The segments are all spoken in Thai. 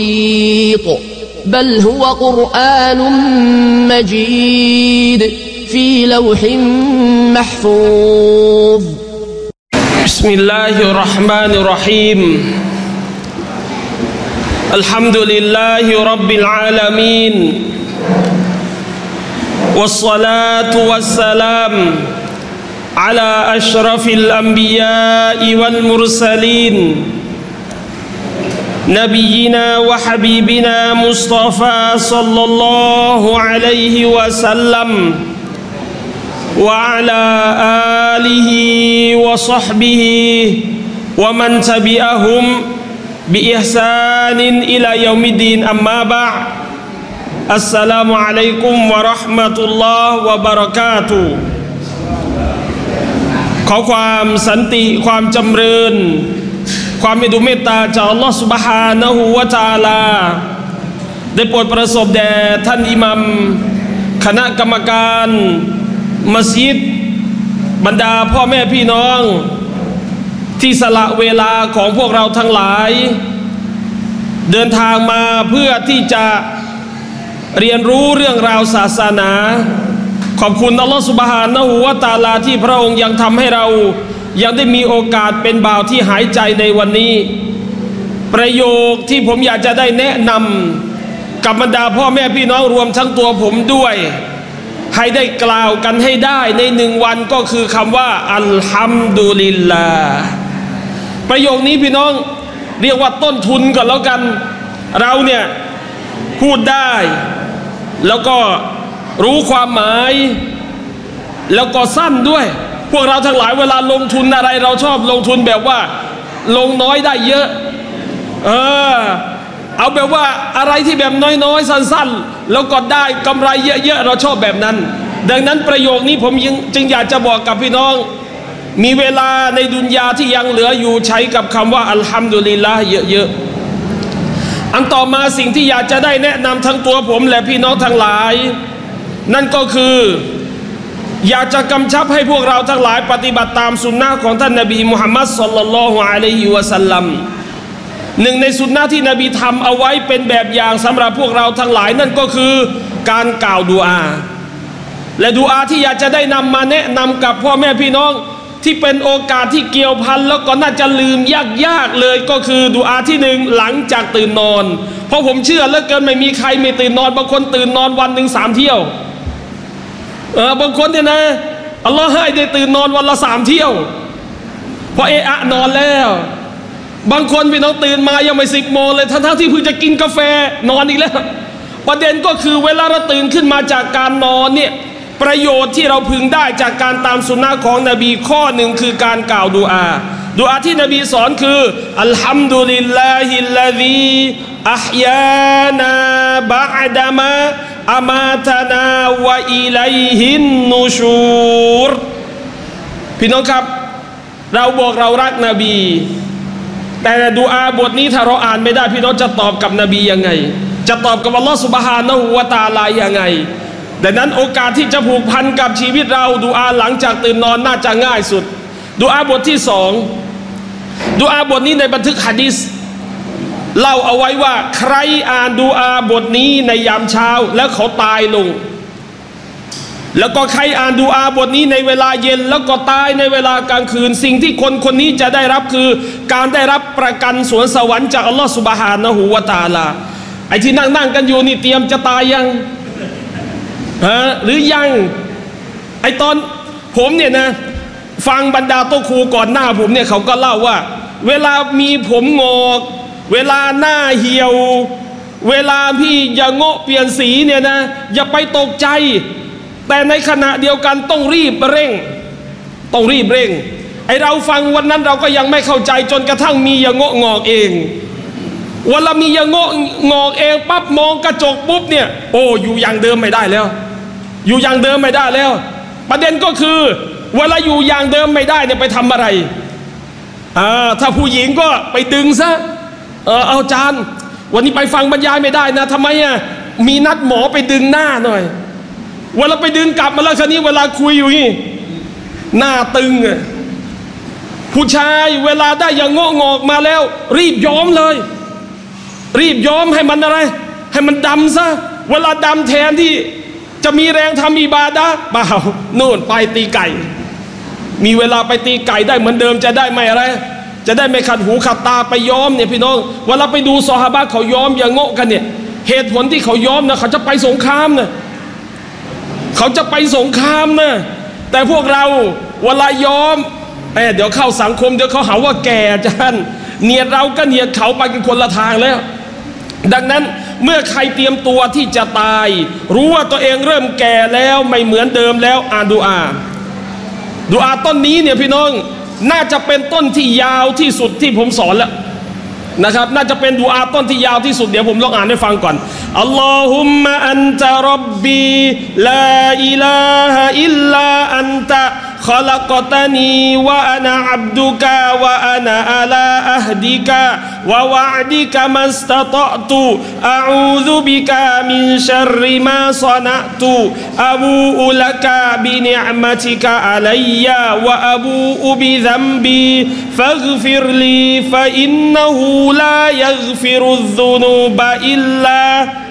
بل هو قرآن مجيد في لوح محفوظ بسم الله الرحمن الرحيم الحمد لله رب العالمين والصلاة والسلام على أشرف الأنبياء والمرسلين نبينا وحبيبنا مصطفى صلى الله عليه وسلم وعلى آله وصحبه ومن تبعهم بإحسان إلى يوم الدين أما بعد السلام عليكم ورحمة الله وبركاته ขอความสันติความจำเริญความเมตเมตตาจากอัลลอฮฺซุบฮานะฮูวะตะอาลาได้โปรดประสบแด่ท่านอิหมัมคณะกรรมการมัสยิดบรรดาพ่อแม่พี่น้องที่สละเวลาของพวกเราทั้งหลายเดินทางมาเพื่อที่จะเรียนรู้เรื่องราวศาสนาขอบคุณอัลลอฮฺซุบฮานะฮูวะตะอาลาที่พระองค์ยังทำให้เรายังได้มีโอกาสเป็นบ่าวที่หายใจในวันนี้ประโยคที่ผมอยากจะได้แนะนำกับบรรดาพ่อแม่พี่น้องรวมทั้งตัวผมด้วยให้ได้กล่าวกันให้ได้ในหนึ่งวันก็คือคำว่าอัลฮัมดุลิลลาห์ประโยคนี้พี่น้องเรียกว่าต้นทุนก่อนแล้วกันเราเนี่ยพูดได้แล้วก็รู้ความหมายแล้วก็สั้นด้วยพวกเราทั้งหลายเวลาลงทุนอะไรเราชอบลงทุนแบบว่าลงน้อยได้เยอะเอาแบบว่าอะไรที่แบบน้อยๆสั้นๆแล้วก็ได้กำไรเยอะๆเราชอบแบบนั้นดังนั้นประโยคนี้ผมจึงอยากจะบอกกับพี่น้องมีเวลาในดุนยาที่ยังเหลืออยู่ใช้กับคำว่าอัลฮัมดุลิลลาห์เยอะๆอันต่อมาสิ่งที่อยากจะได้แนะนำทั้งตัวผมและพี่น้องทั้งหลายนั่นก็คืออยากจะกำชับให้พวกเราทั้งหลายปฏิบัติตามสุนนะของท่านนบีมุฮัมมัดศ็อลลัลลอฮุอะลัยฮิวะซัลลัมหนึ่งในสุนนะที่นบีทำเอาไว้เป็นแบบอย่างสำหรับพวกเราทั้งหลายนั่นก็คือการกล่าวดุอาและดุอาที่อยากจะได้นำมาแนะนำกับพ่อแม่พี่น้องที่เป็นโอกาสที่เกี่ยวพันแล้วก็น่าจะลืมยากเลยก็คือดุอาที่หนึ่งหลังจากตื่นนอนเพราะผมเชื่อเหลือเกินไม่มีใครไม่ตื่นนอนบางคนตื่นนอนวันหนึ่ง3 เที่ยวบางคนเนี่ยนะอัลลอฮ์ให้ได้ตื่นนอนวันละ3 เที่ยวพอนอนแล้วบางคนพี่น้องตื่นมายังไม่10 โมงเลยทั้งที่เพิ่งจะกินกาแฟนอนอีกแล้วประเด็นก็คือเวลาเราตื่นขึ้นมาจากการนอนเนี่ยประโยชน์ที่เราพึงได้จากการตามสุนนะของนบีข้อหนึ่งคือการกล่าวดุอาที่นบีสอนคืออัลฮัมดุลิลลาฮิลลาซีอัฮยานาบะอ์ดะมาอามาตนาวะอิลัยฮินนูชูรพี่น้องครับเราบอกเรารักนบีแต่ดุอาบทนี้ถ้าเราอ่านไม่ได้พี่น้องจะตอบกับนบียังไงจะตอบกับอัลลอฮฺซุบฮานะฮูวะตะอาลายังไงดังนั้นโอกาสที่จะผูกพันกับชีวิตเราดุอาหลังจากตื่นนอนน่าจะง่ายสุดดุอาบทที่2ดุอาบทนี้ในบันทึกหะดีษเล่าเอาไว้ว่าใครอ่านดุอาบทนี้ในยามเช้าแล้วเขาตายลงแล้วก็ใครอ่านดุอาบทนี้ในเวลาเย็นแล้วก็ตายในเวลากลางคืนสิ่งที่คนนี้จะได้รับคือการได้รับประกันสวนสวรรค์จากอัลลอฮฺซุบฮานะฮูวะตะอาลาไอ้ที่นั่งกันอยู่นี่เตรียมจะตายยังหรือยังไอ้ตอนผมเนี่ยนะฟังบรรดาโต๊ะครูก่อนหน้าผมเนี่ยเขาก็เล่าว่าเวลามีผมงอกเวลาหน้าเหี่ยวเวลาพี่อย่าโง่เปลี่ยนสีเนี่ยนะอย่าไปตกใจแต่ในขณะเดียวกันต้องรีบเร่งไอเราฟังวันนั้นเราก็ยังไม่เข้าใจจนกระทั่งมีอย่างโง่งอกเองวันละมีอย่างโง่งอกเองปั๊บมองกระจกปุ๊บเนี่ยโอ้อยู่อย่างเดิมไม่ได้แล้วประเด็นก็คือเวลาอยู่อย่างเดิมไม่ได้เนี่ยไปทำอะไรถ้าผู้หญิงก็ไปดึงซะเอาจานวันนี้ไปฟังบรรยายไม่ได้นะทำไมมีนัดหมอไปดึงหน้าหน่อยเวลาไปดึงกลับมาแล้วคราวนี้เวลาคุยอยู่นี่หน้าตึงผู้ชายเวลาได้อย่างโง่งอกมาแล้วรีบย้อมเลยรีบย้อมให้มันอะไรให้มันดำซะเวลาดำแทนที่จะมีแรงทำอิบาดะห์เปล่าโน่นไปตีไก่มีเวลาไปตีไก่ได้เหมือนเดิมจะได้ไม่อะไรจะได้ไม่ขัดหูขัดตาไปย้อมเนี่ยพี่น้องเวลาไปดูซอฮาบะห์เขาย้อมอย่างโง่กันเนี่ยเหตุผลที่เขาย้อมนะเขาจะไปสงครามนะเขาจะไปสงครามนะแต่พวกเราเวลาย้อมเดี๋ยวเข้าสังคมเดี๋ยวเขาหาว่าแก่จันเนียดเราก็เนียดเขาไปกันคนละทางแล้วดังนั้นเมื่อใครเตรียมตัวที่จะตายรู้ว่าตัวเองเริ่มแก่แล้วไม่เหมือนเดิมแล้วดุอาต้นนี้เนี่ยพี่น้องน่าจะเป็นต้นที่ยาวที่สุดที่ผมสอนแล้วนะครับน่าจะเป็นดุอาต้นที่ยาวที่สุดเดี๋ยวผมลองอ่านให้ฟังก่อนอัลลอฮุมมะอันตะร็อบบีลาอิลาฮะอิลลาอันตะخلقتني وأنا عبدك وأنا على عهدك ووعدك ما استطعت أعوذ بك من شر ما صنعت أبوء لك بنعمتك علي وأبوء بذنبي فاغفر لي فإنه لا يغفر الذنوب إلا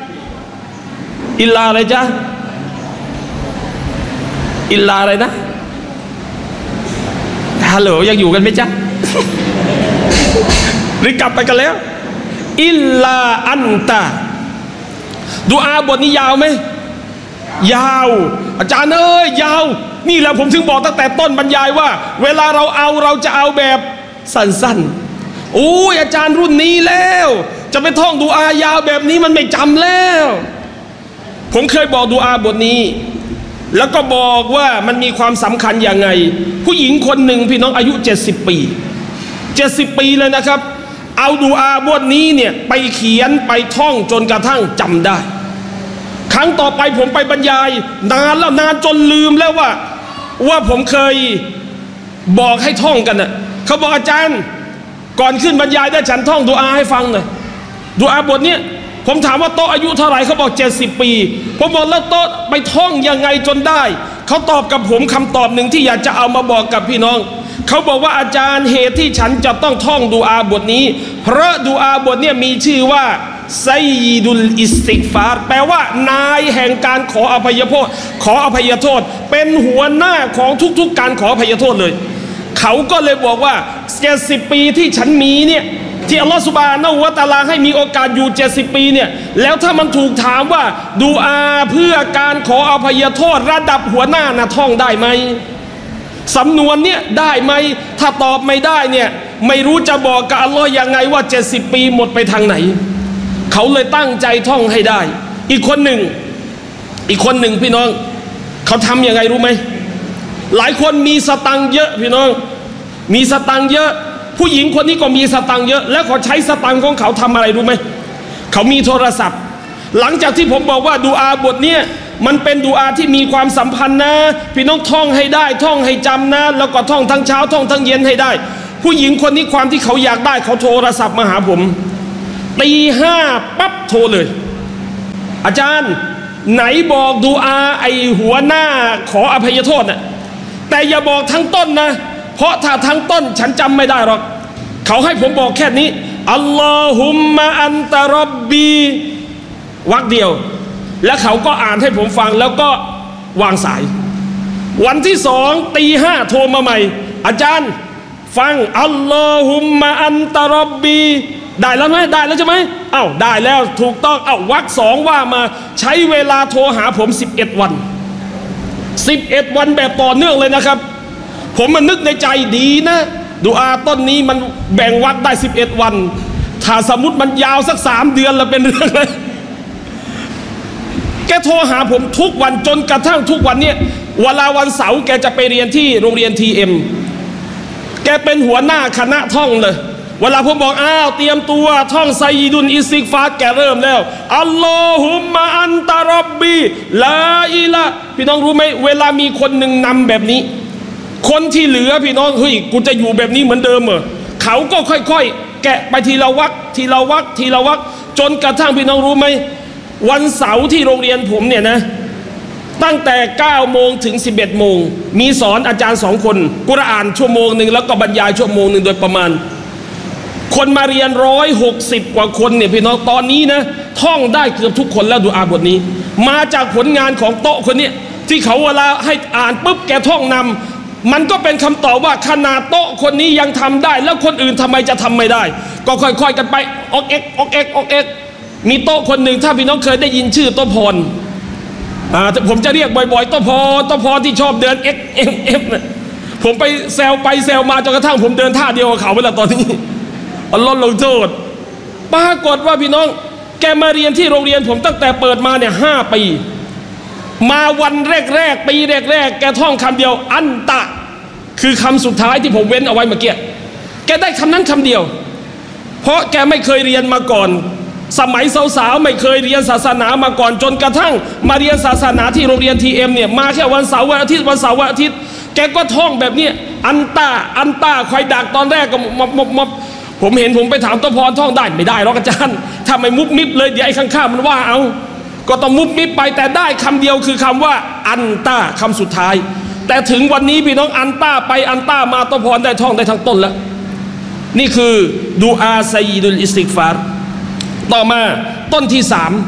อะไรจ๊ะอิลลาอะไรนะฮัลโหลยังอยู่กันไหมจ๊ะ หรือกลับไปกันแล้วอิลลาอันตะดุอาบทนี้ยาวไหมยาวอาจารย์เอ้ยยาวนี่แหละผมถึงบอกตั้งแต่ต้นบรรยายว่าเวลาเราจะเอาแบบสั้นๆโอ้ยอาจารย์รุ่นนี้แล้วจะไปท่องดุอายาวแบบนี้มันไม่จำแล้วผมเคยบอกดุอาบทนี้แล้วก็บอกว่ามันมีความสำคัญอย่างไงผู้หญิงคนหนึ่งพี่น้องอายุ70 ปีเลยนะครับเอาดุอาบทนี้เนี่ยไปเขียนไปท่องจนกระทั่งจำได้ครั้งต่อไปผมไปบรรยายนานจนลืมแล้วว่าผมเคยบอกให้ท่องกันน่ะเขาบอกอาจารย์ก่อนขึ้นบรรยายได้ฉันท่องดุอาให้ฟังหน่อยดุอาบทเนี้ยผมถามว่าโต๊ะอายุเท่าไหร่เขาบอก70 ปีผมบอกแล้วโต๊ะไปท่องยังไงจนได้เขาตอบกับผมคำตอบหนึ่งที่อยากจะเอามาบอกกับพี่น้องเขาบอกว่าอาจารย์เหตุที่ฉันจะต้องท่องดุอาบทนี้เพราะดุอาบทนี้มีชื่อว่าไซยิดุลอิสติฆฟารแปลว่านายแห่งการขออภัยโทษเป็นหัวหน้าของทุกๆการขออภัยโทษเลยเขาก็เลยบอกว่า70 ปีที่ฉันมีเนี่ยที่อัลลอฮฺซุบฮานะฮูวะตะอาลาให้มีโอกาสอยู่70 ปีเนี่ยแล้วถ้ามันถูกถามว่าดุอาเพื่อการขออภัยโทษระดับหัวหน้านะท่องได้ไหมสำนวนเนี่ยได้ไหมถ้าตอบไม่ได้เนี่ยไม่รู้จะบอกกับอัลลอฮ์ยังไงว่า70 ปีหมดไปทางไหนเขาเลยตั้งใจท่องให้ได้อีกคนหนึ่งพี่น้องเขาทำยังไงรู้ไหมหลายคนมีสตังค์เยอะพี่น้องมีสตังค์เยอะผู้หญิงคนนี้ก็มีสตังค์เยอะแล้วเขาใช้สตังค์ของเขาทำอะไรรู้ไหมเขามีโทรศัพท์หลังจากที่ผมบอกว่าดุอาบทเนี้ยมันเป็นดุอาที่มีความสัมพันธ์นะพี่น้องท่องให้ได้ท่องให้จำนะแล้วก็ท่องทั้งเช้าท่องทั้งเย็นให้ได้ผู้หญิงคนนี้ความที่เขาอยากได้เขาโทรศัพท์มาหาผมตี 5ปั๊บโทรเลยอาจารย์ไหนบอกดุอาไอหัวหน้าขออภัยโทษน่ะแต่อย่าบอกทั้งต้นนะเพราะถ้าทั้งต้นฉันจำไม่ได้หรอกเขาให้ผมบอกแค่นี้อัลลอฮุมมะอันตะร็อบบีวรรคเดียวแล้วเขาก็อ่านให้ผมฟังแล้วก็วางสายวันที่2 ตี 5โทรมาใหม่อาจารย์ฟังอัลลอฮุมมะอันตะร็อบบีได้แล้วไหมได้แล้วใช่ไหมเอ้าได้แล้วถูกต้องเอ้าวรรค2ว่ามาใช้เวลาโทรหาผม11 วันแบบต่อเนื่องเลยนะครับผมมันนึกในใจดีนะดุอาต้นนี้มันแบ่งวรรคได้11 วันถ้าสมมุติมันยาวสัก3 เดือนแล้วเป็นเรื่องเลยแกโทรหาผมทุกวันจนกระทั่งทุกวันเนี่ยเวลาวันเสาร์แกจะไปเรียนที่โรงเรียน TM แกเป็นหัวหน้าคณะท่องเลยเวลาผมบอกเตรียมตัวท่องไซยิดุลอิสติฆฟารแกเริ่มแล้วอัลลอฮุมมะอันตะร็อบบีลาอิละพี่น้องรู้ไหมเวลามีคนหนึ่งนำแบบนี้คนที่เหลือพี่น้องเฮ้ยกูจะอยู่แบบนี้เหมือนเดิมเหรอเขาก็ค่อยๆแกะไปทีละวรรคจนกระทั่งพี่น้องรู้ไหมวันเสาร์ที่โรงเรียนผมเนี่ยนะตั้งแต่9 โมงถึง11 โมงมีสอนอาจารย์2 คนกุรอานชั่วโมงหนึ่งแล้วก็บรรยายชั่วโมงหนึ่งโดยประมาณคนมาเรียน160 กว่าคนเนี่ยพี่น้องตอนนี้นะท่องได้เกือบทุกคนแล้วดุอาบทนี้มาจากผลงานของโต๊ะคนนี้ที่เขาเวลาให้อ่านปุ๊บแกท่องนำมันก็เป็นคำตอบว่าขนาดโต๊ะคนนี้ยังทำได้แล้วคนอื่นทำไมจะทำไม่ได้ก็ค่อยๆกันไปออกเอ็กมีโต๊ะคนหนึ่งถ้าพี่น้องเคยได้ยินชื่อโต๊ะพรผมจะเรียกบ่อยๆโต๊ะพรที่ชอบเดินเอ็กผมไปแซวมาจนกระทั่งผมเดินท่าเดียวกับเขาไปแล้วตอนนี้อัลลอฮ์ลงโทษปรากฏว่าพี่น้องแกมาเรียนที่โรงเรียนผมตั้งแต่เปิดมาเนี่ย5 ปีมาวันแรกปีแรกแกท่องคำเดียวอันตะคือคำสุดท้ายที่ผมเว้นเอาไว้เมื่อกี้แกได้คำนั้นคำเดียวเพราะแกไม่เคยเรียนมาก่อนสมัยสาวๆไม่เคยเรียนศาสนามาก่อนจนกระทั่งมาเรียนศาสนาที่โรงเรียนTMเนี่ยมาแค่วันเสาร์วันอาทิตย์แกก็ท่องแบบนี้อันตาคอยดักตอนแรกก็ผมเห็นผมไปถามตะพรท่องได้ไม่ได้หรอกอาจารย์ถ้าไม่มุบมิบเลยเดี๋ยวไอ้ข้างๆมันว่าเอาก็ต้องมุบมิบไปแต่ได้คำเดียวคือคำว่าอันตาคำสุดท้ายแต่ถึงวันนี้พี่น้องอันตาไปอันตามาตะพรได้ท่องได้ทั้งต้นแล้วนี่คือดูอาไซดุลอิสติฆฟารต่อมาต้นที่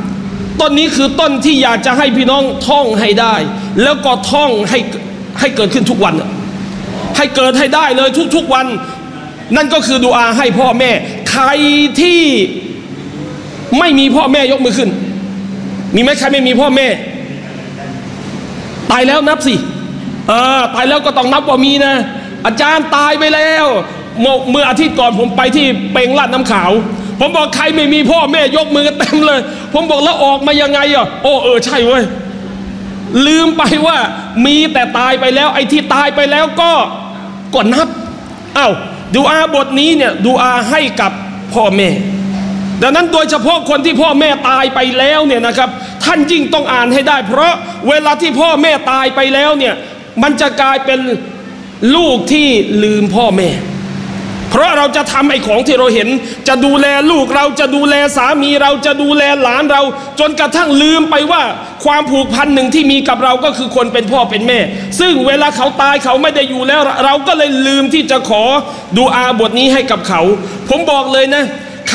3ต้นนี้คือต้นที่อยากจะให้พี่น้องท่องให้ได้แล้วก็ท่องให้เกิดขึ้นทุกวันให้เกิดให้ได้เลยทุกวันนั่นก็คือดูอาให้พ่อแม่ใครที่ไม่มีพ่อแม่ยกมือขึ้นมีไหมใครไม่มีพ่อแม่ตายแล้วนับสิตายแล้วก็ต้องนับว่ามีนะอาจารย์ตายไปแล้วเมื่ออาทิตย์ก่อนผมไปที่เปงลาดน้ำขาวผมบอกใครไม่มีพ่อแม่ยกมือกันเต็มเลยผมบอกแล้วออกมายังไงใช่เว้ยลืมไปว่ามีแต่ตายไปแล้วไอ้ที่ตายไปแล้วก็นับดูอาบทนี้เนี่ยดูอาให้กับพ่อแม่ดังนั้นโดยเฉพาะคนที่พ่อแม่ตายไปแล้วเนี่ยนะครับท่านยิ่งต้องอ่านให้ได้เพราะเวลาที่พ่อแม่ตายไปแล้วเนี่ยมันจะกลายเป็นลูกที่ลืมพ่อแม่เพราะเราจะทำไอ้ของที่เราเห็นจะดูแลลูกเราจะดูแลสามีเราจะดูแลหลานเราจนกระทั่งลืมไปว่าความผูกพันหนึ่งที่มีกับเราก็คือคนเป็นพ่อเป็นแม่ซึ่งเวลาเขาตายเขาไม่ได้อยู่แล้วเราก็เลยลืมที่จะขอดูอาบทนี้ให้กับเขาผมบอกเลยนะใค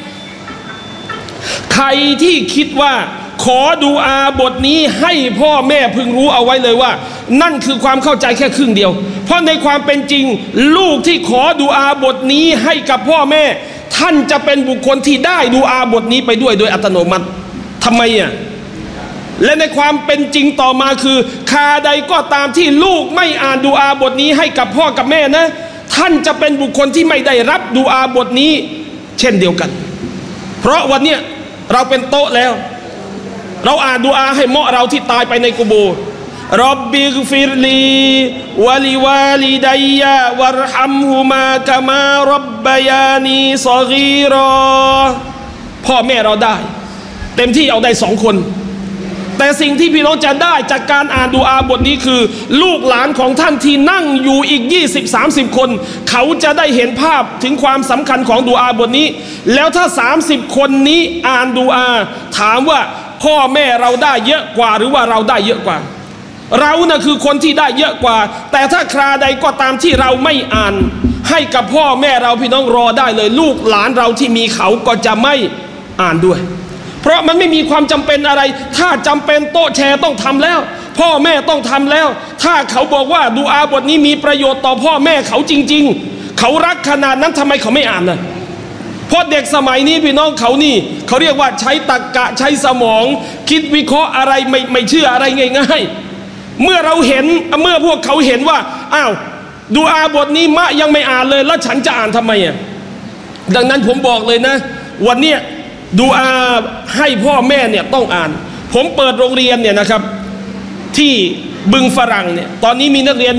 รที่คิดว่าขอดูอาบทนี้ให้พ่อแม่พึงรู้เอาไว้เลยว่านั่นคือความเข้าใจแค่ครึ่งเดียวเพราะในความเป็นจริงลูกที่ขอดูอาบทนี้ให้กับพ่อแม่ท่านจะเป็นบุคคลที่ได้ดูอาบทนี้ไปด้วยโดยอัตโนมัติทำไมและในความเป็นจริงต่อมาคือคาใดก็ตามที่ลูกไม่อ่านดูอาบทนี้ให้กับพ่อกับแม่นะท่านจะเป็นบุคคลที่ไม่ได้รับดูอาบทนี้เช่นเดียวกันเพราะวันนี้เราเป็นโต๊ะแล้วเราอ่านดูอาให้เหมาะเราที่ตายไปในกุโบร์ร็อบบิฆฟิรลีวะลิวาลิดัยยะวัรฮัมฮุมากะมาร็อบบะยานีศอกีรอพ่อแม่เราได้เต็มที่เอาได้2 คนแต่สิ่งที่พี่น้องจะได้จากการอ่านดูอาบทนี้คือลูกหลานของท่านที่นั่งอยู่อีก20-30 คนเขาจะได้เห็นภาพถึงความสำคัญของดูอาบทนี้แล้วถ้า30 คนนี้อ่านดูอาถามว่าพ่อแม่เราได้เยอะกว่าหรือว่าเราได้เยอะกว่าเรานะคือคนที่ได้เยอะกว่าแต่ถ้าคราใดก็ตามที่เราไม่อ่านให้กับพ่อแม่เราพี่น้องรอได้เลยลูกหลานเราที่มีเขาก็จะไม่อ่านด้วยเพราะมันไม่มีความจำเป็นอะไรถ้าจำเป็นโต๊ะแชร์ต้องทำแล้วพ่อแม่ต้องทำแล้วถ้าเขาบอกว่าดูอาบทนี้มีประโยชน์ต่อพ่อแม่เขาจริงๆเขารักขนาดนั้นทำไมเขาไม่อ่านนะเพราะเด็กสมัยนี้พี่น้องเขาเรียกว่าใช้ตรรกะใช้สมองคิดวิเคราะห์อะไรไม่เชื่ออะไรง่ายๆเมื่อพวกเขาเห็นว่าดูอาบทนี้มะยังไม่อ่านเลยแล้วฉันจะอ่านทำไมดังนั้นผมบอกเลยนะวันนี้ดูอาให้พ่อแม่เนี่ยต้องอ่านผมเปิดโรงเรียนเนี่ยนะครับที่บึงฝรั่งเนี่ยตอนนี้มีนักเรียน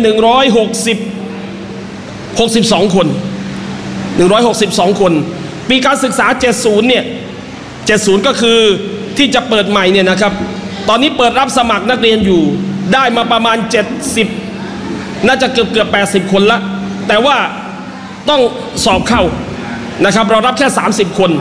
162 คนปีการศึกษา70เนี่ย70ก็คือที่จะเปิดใหม่เนี่ยนะครับตอนนี้เปิดรับสมัครนักเรียนอยู่ได้มาประมาณ70น่าจะเกือบ80 คนละแต่ว่าต้องสอบเข้านะครับเรารับแค่30 คน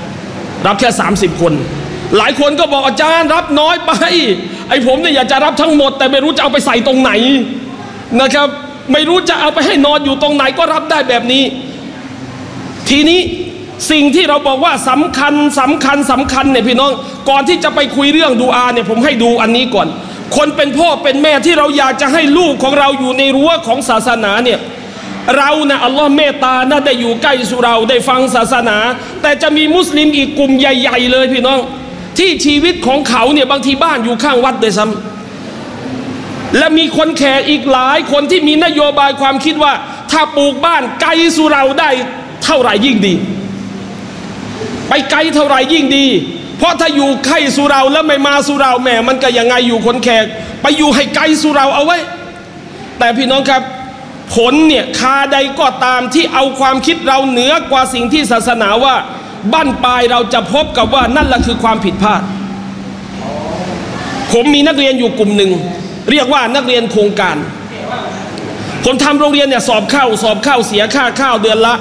หลายคนก็บอกอาจารย์รับน้อยไปไอ้ผมเนี่ยอยากจะรับทั้งหมดแต่ไม่รู้จะเอาไปใส่ตรงไหนนะครับไม่รู้จะเอาไปให้นอนอยู่ตรงไหนก็รับได้แบบนี้ททีนี้สิ่งที่เราบอกว่าสำคัญเนี่ยพี่น้องก่อนที่จะไปคุยเรื่องดูอาเนี่ยผมให้ดูอันนี้ก่อนคนเป็นพ่อเป็นแม่ที่เราอยากจะให้ลูกของเราอยู่ในรั้วของศาสนาเนี่ยเรานะอัลลอฮ์เมตตานะได้อยู่ใกล้สุเราได้ฟังศาสนาแต่จะมีมุสลิมอีกกลุ่มใหญ่ๆเลยพี่น้องที่ชีวิตของเขาเนี่ยบางทีบ้านอยู่ข้างวัดเลยซ้ำและมีคนแขกอีกหลายคนที่มีนโยบายความคิดว่าถ้าปลูกบ้านไกลสุเราได้เท่าไหร่ยิ่งดีไปไกลเท่าไหร่ยิ่งดีเพราะถ้าอยู่ใกล้สุเราแล้วไม่มาสุเราแหมมันก็ยังไงอยู่คนแขกไปอยู่ให้ไกลสุเราเอาไว้แต่พี่น้องครับผลเนี่ยคาใดก็ตามที่เอาความคิดเราเหนือกว่าสิ่งที่ศาสนาว่าบั้นปลายเราจะพบกับว่านั่นแหละคือความผิดพลาดผมมีนักเรียนอยู่กลุ่มหนึ่งเรียกว่านักเรียนโครงการผมทำโรงเรียนเนี่ยสอบเข้าเสียค่าข้าวเดือนละ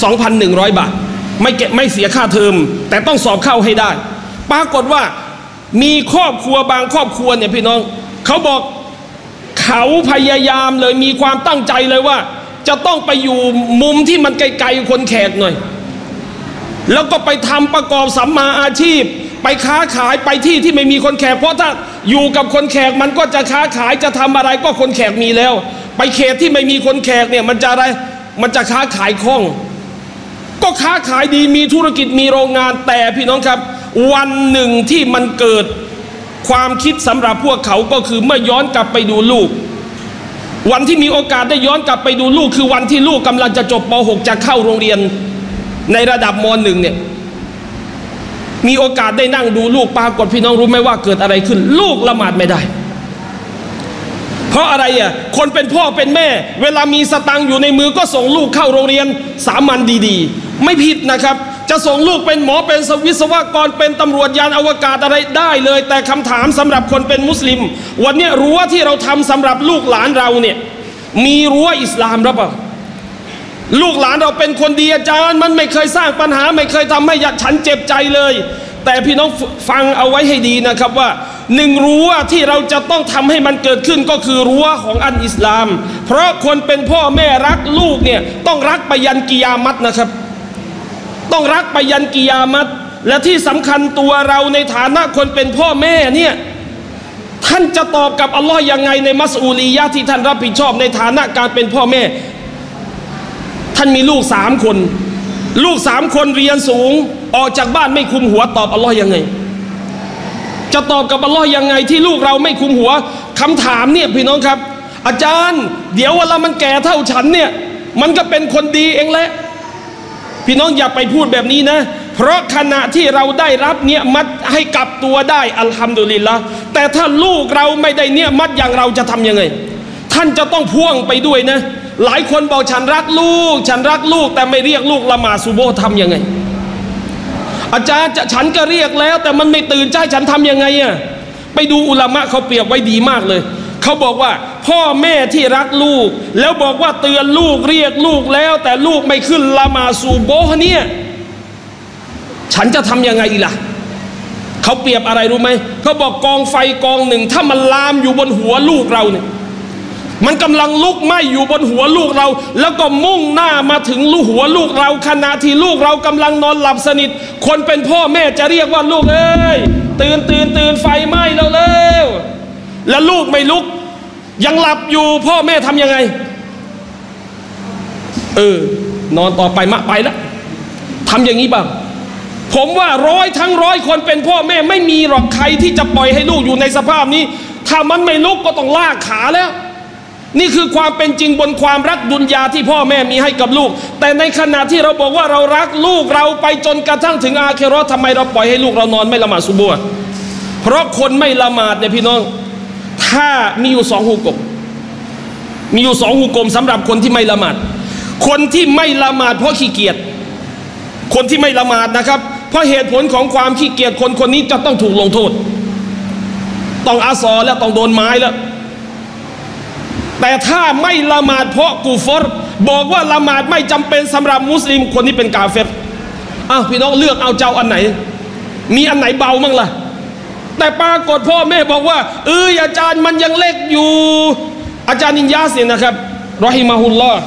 2,100 บาทไม่เสียค่าเทอมแต่ต้องสอบเข้าให้ได้ปรากฏว่ามีครอบครัวบางครอบครัวเนี่ยพี่น้องเขาบอกเขาพยายามเลยมีความตั้งใจเลยว่าจะต้องไปอยู่มุมที่มันไกลๆคนแขกหน่อยแล้วก็ไปทำประกอบสัมมาอาชีพไปค้าขายไปที่ไม่มีคนแขกเพราะถ้าอยู่กับคนแขกมันก็จะค้าขายจะทำอะไรก็คนแขกมีแล้วไปเขตที่ไม่มีคนแขกเนี่ยมันจะอะไรมันจะค้าขายคล่องก็ค้าขายดีมีธุรกิจมีโรงงานแต่พี่น้องครับวันหนึ่งที่มันเกิดความคิดสำหรับพวกเขาก็คือเมื่อย้อนกลับไปดูลูกวันที่มีโอกาสได้ย้อนกลับไปดูลูกคือวันที่ลูกกำลังจะจบป .6 จะเข้าโรงเรียนในระดับม .1 เนี่ยมีโอกาสได้นั่งดูลูกปรากฏพี่น้องรู้ไหมว่าเกิดอะไรขึ้นลูกละหมาดไม่ได้เพราะอะไรอ่ะคนเป็นพ่อเป็นแม่เวลามีสตังค์อยู่ในมือก็ส่งลูกเข้าโรงเรียนสามัญดีๆไม่ผิดนะครับจะส่งลูกเป็นหมอเป็นวิศวกรเป็นตำรวจยานอวกาศอะไรได้เลยแต่คำถามสำหรับคนเป็นมุสลิมวันนี้รั้วที่เราทำสำหรับลูกหลานเราเนี่ยมีรั้วอิสลามหรือเปล่าลูกหลานเราเป็นคนดีอาจารย์มันไม่เคยสร้างปัญหาไม่เคยทำให้ฉันเจ็บใจเลยแต่พี่น้องฟังเอาไว้ให้ดีนะครับว่าหนึ่งรั้วที่เราจะต้องทำให้มันเกิดขึ้นก็คือรั้วของอันอิสลามเพราะคนเป็นพ่อแม่รักลูกเนี่ยต้องรักไปยันกิยามัตนะครับต้องรักไปยันกิยามัตและที่สำคัญตัวเราในฐานะคนเป็นพ่อแม่เนี่ยท่านจะตอบกับอัลลอฮ์ยังไงในมัสอูลียะห์ที่ท่านรับผิดชอบในฐานะการเป็นพ่อแม่ท่านมีลูก3 คนลูก3 คนเรียนสูงออกจากบ้านไม่คุมหัวตอบอัลลอฮ์ยังไงจะตอบกับอัลลอฮ์ยังไงที่ลูกเราไม่คุมหัวคำถามเนี่ยพี่น้องครับอาจารย์เดี๋ยวเวลามันแก่เท่าฉันเนี่ยมันก็เป็นคนดีเองแหละพี่น้องอย่าไปพูดแบบนี้นะเพราะขณะที่เราได้รับเนี่ยมัดให้กลับตัวได้อัลฮัมดุลิลละห์แต่ถ้าลูกเราไม่ได้เนี่ยมัดอย่างเราจะทำยังไงท่านจะต้องพ่วงไปด้วยนะหลายคนบอกฉันรักลูกแต่ไม่เรียกลูกละหมาดซุโบห์ทำยังไงอาจารย์ฉันก็เรียกแล้วแต่มันไม่ตื่นใจฉันทำยังไงอ่ะไปดูอุลามะเขาเปรียบไว้ดีมากเลยเขาบอกว่าพ่อแม่ที่รักลูกแล้วบอกว่าเตือนลูกเรียกลูกแล้วแต่ลูกไม่ขึ้นละหมาดซุโบห์เนี่ยฉันจะทำยังไงล่ะเขาเปรียบอะไรรู้ไหมเขาบอกกองไฟกองหนึ่งถ้ามันลามอยู่บนหัวลูกเราเนี่ยมันกำลังลุกไหม้อยู่บนหัวลูกเราแล้วก็มุ่งหน้ามาถึงหัวลูกเราขณะที่ลูกเรากำลังนอนหลับสนิทคนเป็นพ่อแม่จะเรียกว่าลูกเอ้ยตื่นไฟไหม้แล้วแล้วลูกไม่ลุกยังหลับอยู่พ่อแม่ทำยังไงนอนต่อไปมะไปแล้วทำอย่างนี้บ้างผมว่าทั้งร้อยคนเป็นพ่อแม่ไม่มีหรอกใครที่จะปล่อยให้ลูกอยู่ในสภาพนี้ถ้ามันไม่ลุกก็ต้องลากขาแล้วนี่คือความเป็นจริงบนความรักดุนยาที่พ่อแม่มีให้กับลูกแต่ในขณะที่เราบอกว่าเรารักลูกเราไปจนกระทั่งถึงอาคิเราะห์ทำไมเราปล่อยให้ลูกเรานอนไม่ละหมาดซุบฮ์เพราะคนไม่ละหมาดเนี่ยพี่น้องถ้ามีอยู่2 ฮุกมสำหรับคนที่ไม่ละหมาดคนที่ไม่ละหมาดเพราะขี้เกียจคนที่ไม่ละหมาดนะครับเพราะเหตุผลของความขี้เกียจคนนี้จะต้องถูกลงโทษต้องอาซอแล้วต้องโดนไม้แล้วแต่ถ้าไม่ละหมาดเพราะกูฟรบอกว่าละหมาดไม่จำเป็นสำหรับมุสลิมคนนี้เป็นกาเฟรพี่น้องเลือกเอาเจ้าอันไหนมีอันไหนเบามั่งล่ะแต่ปรากฏพ่อแม่บอกว่าอาจารย์มันยังเล็กอยู่อาจารย์นิยาสเนี่ยนะครับรอฮิมะฮุลลอฮ์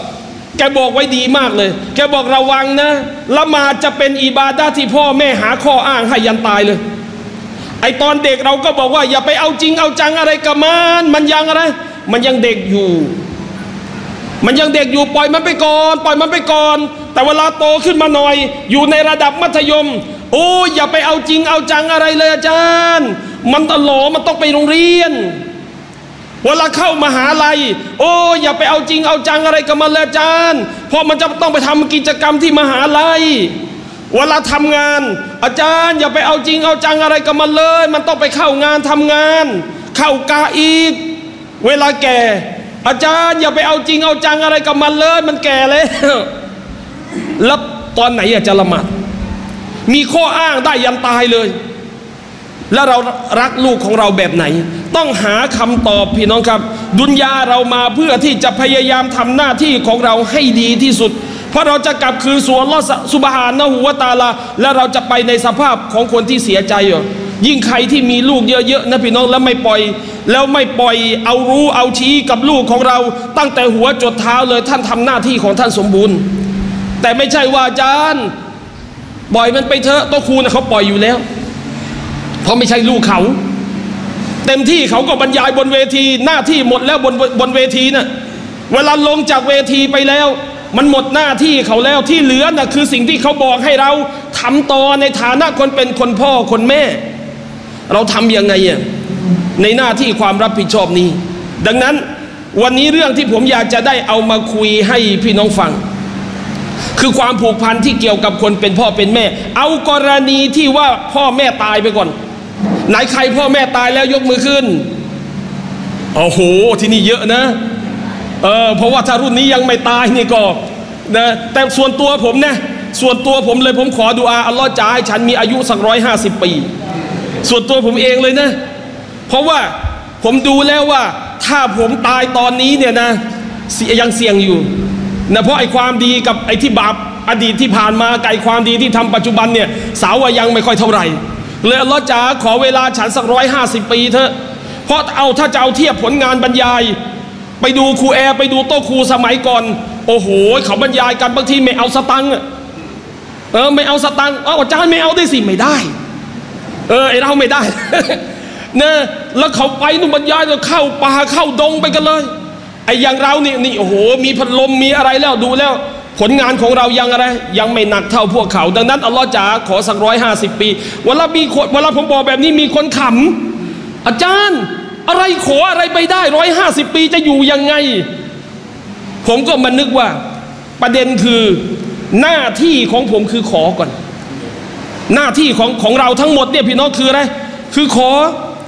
แกบอกไว้ดีมากเลยแกบอกระวังนะละหมาดจะเป็นอิบาดะห์ที่พ่อแม่หาข้ออ้างให้ยันตายเลยไอตอนเด็กเราก็บอกว่าอย่าไปเอาจริงเอาจังอะไรกับมันยังอะไรมันยังเด็กอยู่มันยังเด็กอยู่ปล่อยมันไปก่อนปล่อยมันไปก่อนแต่เวลาโตขึ้นมาหน่อยอยู่ในระดับมัธยมโอ้อย่าไปเอาจริงเอาจังอะไรเลยอาจารย์มันตลอมันต้องไปโรงเรียนเวลาเข้ามหาลัยโอ้อย่าไปเอาจริงเอาจังอะไรกับมันเลยอาจารย์เพราะมันจะต้องไปทำกิจกรรมที่มหาลัยเวลาทำงานอาจารย์อย่าไปเอาจริงเอาจังอะไรกับมันเลยมันต้องไปเข้างานทำงานเข้ากาอีกเวลาแก่อาจารย์อย่าไปเอาจริงเอาจังอะไรกับมันเลยมันแก่แล้วแล้วตอนไหนจะละหมาดมีข้ออ้างได้ยันตายเลยแล้วเรารักลูกของเราแบบไหนต้องหาคำตอบพี่น้องครับดุนยาเรามาเพื่อที่จะพยายามทำหน้าที่ของเราให้ดีที่สุดเพราะเราจะกลับคืนสู่อัลเลาะห์ซุบฮานะฮูวะตะอาลาและเราจะไปในสภาพของคนที่เสียใจยิ่งใครที่มีลูกเยอะๆนะพี่น้องแล้วไม่ปล่อยเอารู้เอาชี้กับลูกของเราตั้งแต่หัวจดเท้าเลยท่านทำหน้าที่ของท่านสมบูรณ์แต่ไม่ใช่ว่าอาจารย์ปล่อยมันไปเถอะโต๊ะครูนะเขาปล่อยอยู่แล้วเพราะไม่ใช่ลูกเขาเต็มที่เขาก็บรรยายบนเวทีหน้าที่หมดแล้วบนเวทีน่ะเวลาลงจากเวทีไปแล้วมันหมดหน้าที่เขาแล้วที่เหลือน่ะคือสิ่งที่เขาบอกให้เราทำต่อในฐานะคนเป็นคนพ่อคนแม่เราทำยังไงในหน้าที่ความรับผิดชอบนี้ดังนั้นวันนี้เรื่องที่ผมอยากจะได้เอามาคุยให้พี่น้องฟังคือความผูกพันที่เกี่ยวกับคนเป็นพ่อเป็นแม่เอากรณีที่ว่าพ่อแม่ตายไปก่อนไหนใครพ่อแม่ตายแล้วยกมือขึ้นโอ้โหที่นี่เยอะนะเพราะว่าถ้ารุ่นนี้ยังไม่ตายนี่ก็นะแต่ส่วนตัวผมนะส่วนตัวผมเลยผมขอดุอาอัลลอฮ์จะให้ฉันมีอายุสัก150 ปีส่วนตัวผมเองเลยนะเพราะว่าผมดูแล้วว่าถ้าผมตายตอนนี้เนี่ยนะยังเสี่ยงอยู่นะเพราะไอ้ความดีกับไอ้ที่บาปอดีตที่ผ่านมาไก่ความดีที่ทำปัจจุบันเนี่ยสาวยังไม่ค่อยเท่าไหร่เลยอัลลอฮ์จ๋าขอเวลาฉันสัก150 ปีเถอะเพราะถ้าจะเอาเทียบผลงานบรรยายไปดูครูแอร์ไปดูโต๊ะครูสมัยก่อนโอ้โหเขาบรรยายกันบางทีไม่เอาสตังค์ไม่เอาสตังค์อาจารย์ไม่เอาได้สิไม่ได้ไอเราไม่ได้เนี่ยแล้วเขาไปนู่นบรรยายแล้วเข้าป่าเข้าดงไปกันเลยไอ้อย่างเรานี่โอ้โหมีพัดลมมีอะไรแล้วดูแล้วผลงานของเรายังอะไรยังไม่หนักเท่าพวกเขาดังนั้นอัลลอฮ์จ๋าขอสัก150 ปีเวลาผมบอกแบบนี้มีคนขำอาจารย์อะไรขออะไรไปได้150 ปีจะอยู่ยังไงผมก็มานึกว่าประเด็นคือหน้าที่ของผมคือขอก่อนหน้าที่ของเราทั้งหมดเนี่ยพี่น้องคืออะไรคือขอ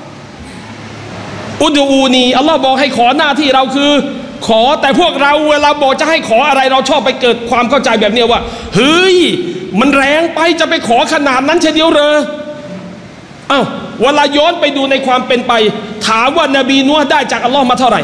อุดูนีอัลลอฮ์บอกให้ขอหน้าที่เราคือขอแต่พวกเราเวลาบอกจะให้ขออะไรเราชอบไปเกิดความเข้าใจแบบนี้ว่าเฮ้ยมันแรงไปจะไปขอขนาดนั้นเช่นเดียวเลยเวลาย้อนไปดูในความเป็นไปถามว่านบีนัวได้จากอัลลอฮ์มาเท่าไหร่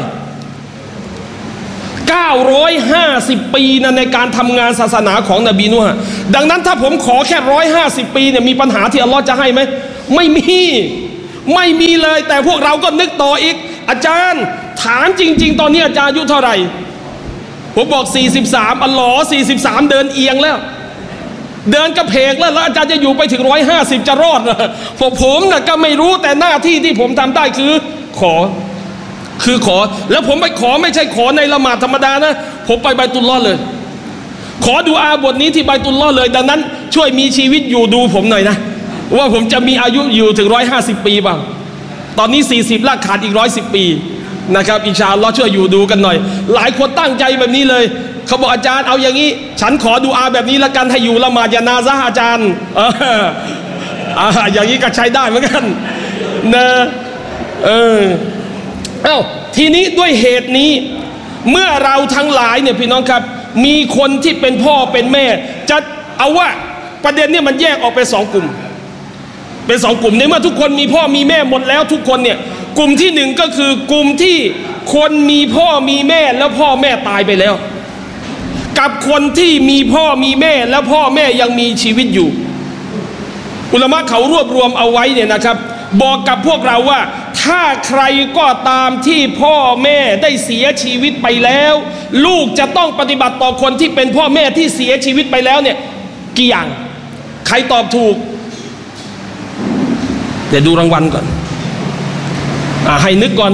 950 ปีนะในการทำงานศาสนาของนบีนัวดังนั้นถ้าผมขอแค่150 ปีเนี่ยมีปัญหาที่อัลลอฮ์จะให้ไหมไม่มีเลยแต่พวกเราก็นึกต่ออีกอาจารย์ถามจริงๆตอนนี้อาจารย์อายุเท่าไหร่ผมบอก43อัลลอฮ์43เดินเอียงแล้วเดินกระเพกแล้วอาจารย์จะอยู่ไปถึง150จะรอดเหรอผมน่ะก็ไม่รู้แต่หน้าที่ที่ผมทำได้คือขอแล้วผมไปขอไม่ใช่ขอในละหมาดธรรมดานะผมไปบัยตุลลอฮ์เลยขอดุอาบทนี้ที่บัยตุลลอฮ์เลยดังนั้นช่วยมีชีวิตอยู่ดูผมหน่อยนะว่าผมจะมีอายุอยู่ถึง150 ปีบ้างตอนนี้40ละขาดอีก110 ปีนะครับอินชาอัลลอฮ์ช่วยอยู่ดูกันหน่อยหลายคนตั้งใจแบบนี้เลยเขาบอกอาจารย์เอาอย่างนี้ฉันขอดุอาแบบนี้ละกันให้อยู่ละหมาดยานาซะห์อาจารย์อย่างนี้ก็ใช้ได้เหมือนกันนะทีนี้ด้วยเหตุนี้เมื่อเราทั้งหลายเนี่ยพี่น้องครับมีคนที่เป็นพ่อเป็นแม่จะเอาว่าประเด็นเนี่ยมันแยกออกเป็น2 กลุ่มเป็น2 กลุ่มในเมื่อทุกคนมีพ่อมีแม่หมดแล้วทุกคนเนี่ยกลุ่มที่1ก็คือกลุ่มที่คนมีพ่อมีแม่แล้วพ่อแม่ตายไปแล้วกับคนที่มีพ่อมีแม่แล้วพ่อแม่ยังมีชีวิตอยู่อุลามะเขารวบรวมเอาไว้เนี่ยนะครับบอกกับพวกเราว่าถถ้าใครก็ตามที่พ่อแม่ได้เสียชีวิตไปแล้วลูกจะต้องปฏิบัติต่อคนที่เป็นพ่อแม่ที่เสียชีวิตไปแล้วเนี่ยกี่อย่างใครตอบถูกเดี๋ยวดูรางวัลก่อนให้นึกก่อน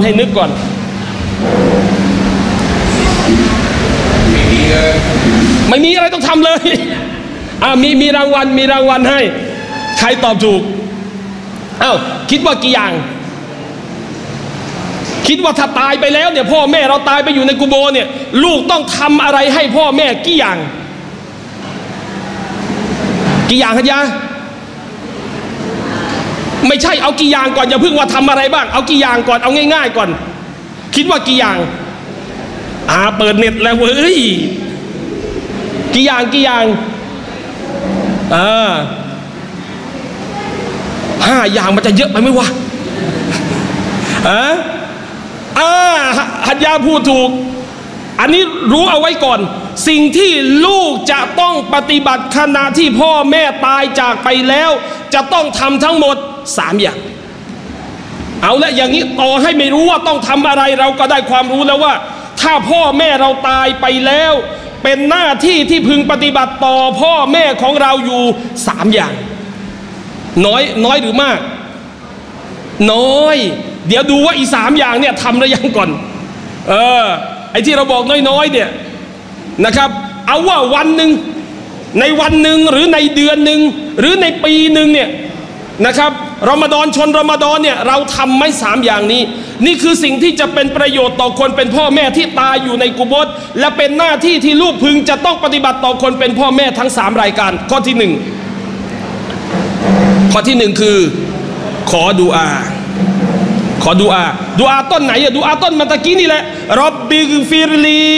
ไม่มีอะไรต้องทำเลยมีรางวัลให้ใครตอบถูกคิดว่ากี่อย่างคิดว่าถ้าตายไปแล้วเนี่ยพ่อแม่เราตายไปอยู่ในกุโบร์เนี่ยลูกต้องทำอะไรให้พ่อแม่กี่อย่างฮะยะไม่ใช่เอากี่อย่างก่อนอย่าเพิ่งว่าทำอะไรบ้างเอากี่อย่างก่อนเอาง่ายๆก่อนคิดว่ากี่อย่างเปิดเน็ตแล้วเว้ยกี่อย่าง5 อย่างมันจะเยอะไปไหมวะหัดยาพูดถูกอันนี้รู้เอาไว้ก่อนสิ่งที่ลูกจะต้องปฏิบัติขณะที่พ่อแม่ตายจากไปแล้วจะต้องทำทั้งหมด3 อย่างเอาละอย่างนี้ต่อให้ไม่รู้ว่าต้องทำอะไรเราก็ได้ความรู้แล้วว่าถ้าพ่อแม่เราตายไปแล้วเป็นหน้าที่ที่พึงปฏิบัติต่อพ่อแม่ของเราอยู่3 อย่างน้อยหรือมากน้อยเดี๋ยวดูว่าอี3 อย่างเนี่ยทำหรือยังก่อนไอ้ที่เราบอกน้อยเนี่ยนะครับเอาว่าวันหนึ่งในวันหนึ่งหรือในเดือนหนึ่งหรือในปีหนึ่งเนี่ยนะครับรอมฎอนชนรอมฎอนเนี่ยเราทำไม่3 อย่างนี้นี่คือสิ่งที่จะเป็นประโยชน์ต่อคนเป็นพ่อแม่ที่ตายอยู่ในกุโบร์และเป็นหน้าที่ที่ลูกพึงจะต้องปฏิบัติต่อคนเป็นพ่อแม่ทั้ง3 รายการข้อที่ 1คือขอดุอาต้นไหนดุอาต้นมาตะกี้นี่แหละร็อบบิกฟิรลี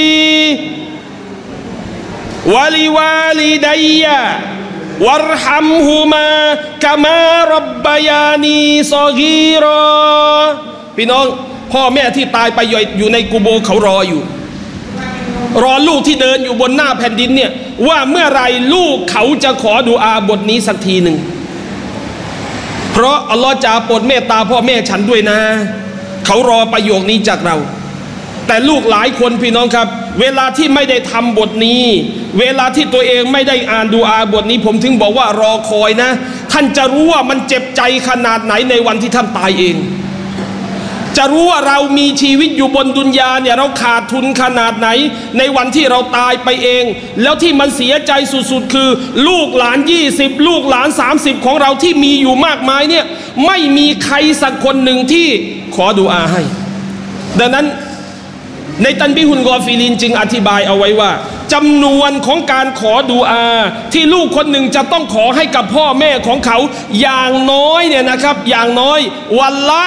วะลิวาลิดัยยะวัรฮัมฮุมากะมาร็อบบะยานีซอกีรอพี่น้องพ่อแม่ที่ตายไปอยู่ในกุโบร์เขารอลูกที่เดินอยู่บนหน้าแผ่นดินเนี่ยว่าเมื่อไรลูกเขาจะขอดุอาบทนี้สักทีหนึ่งเพราะอัลลอฮ์จะโปรดเมตตาพ่อแม่ฉันด้วยนะเขารอประโยคนี้จากเราแต่ลูกหลายคนพี่น้องครับเวลาที่ไม่ได้ทำบทนี้เวลาที่ตัวเองไม่ได้อ่านดุอาบทนี้ผมถึงบอกว่ารอคอยนะท่านจะรู้ว่ามันเจ็บใจขนาดไหนในวันที่ท่านตายเองจะรู้ว่าเรามีชีวิตอยู่บนดุนยาเนี่ยเราขาดทุนขนาดไหนในวันที่เราตายไปเองแล้วที่มันเสียใจสุดๆคือลูกหลาน20ลูกหลาน30ของเราที่มีอยู่มากมายเนี่ยไม่มีใครสักคนหนึ่งที่ขอดุอาให้ดังนั้นในตันบิฮุลกอฟิลินจึงอธิบายเอาไว้ว่าจำนวนของการขอดุอาที่ลูกคนหนึ่งจะต้องขอให้กับพ่อแม่ของเขาอย่างน้อยเนี่ยนะครับอย่างน้อยวันละ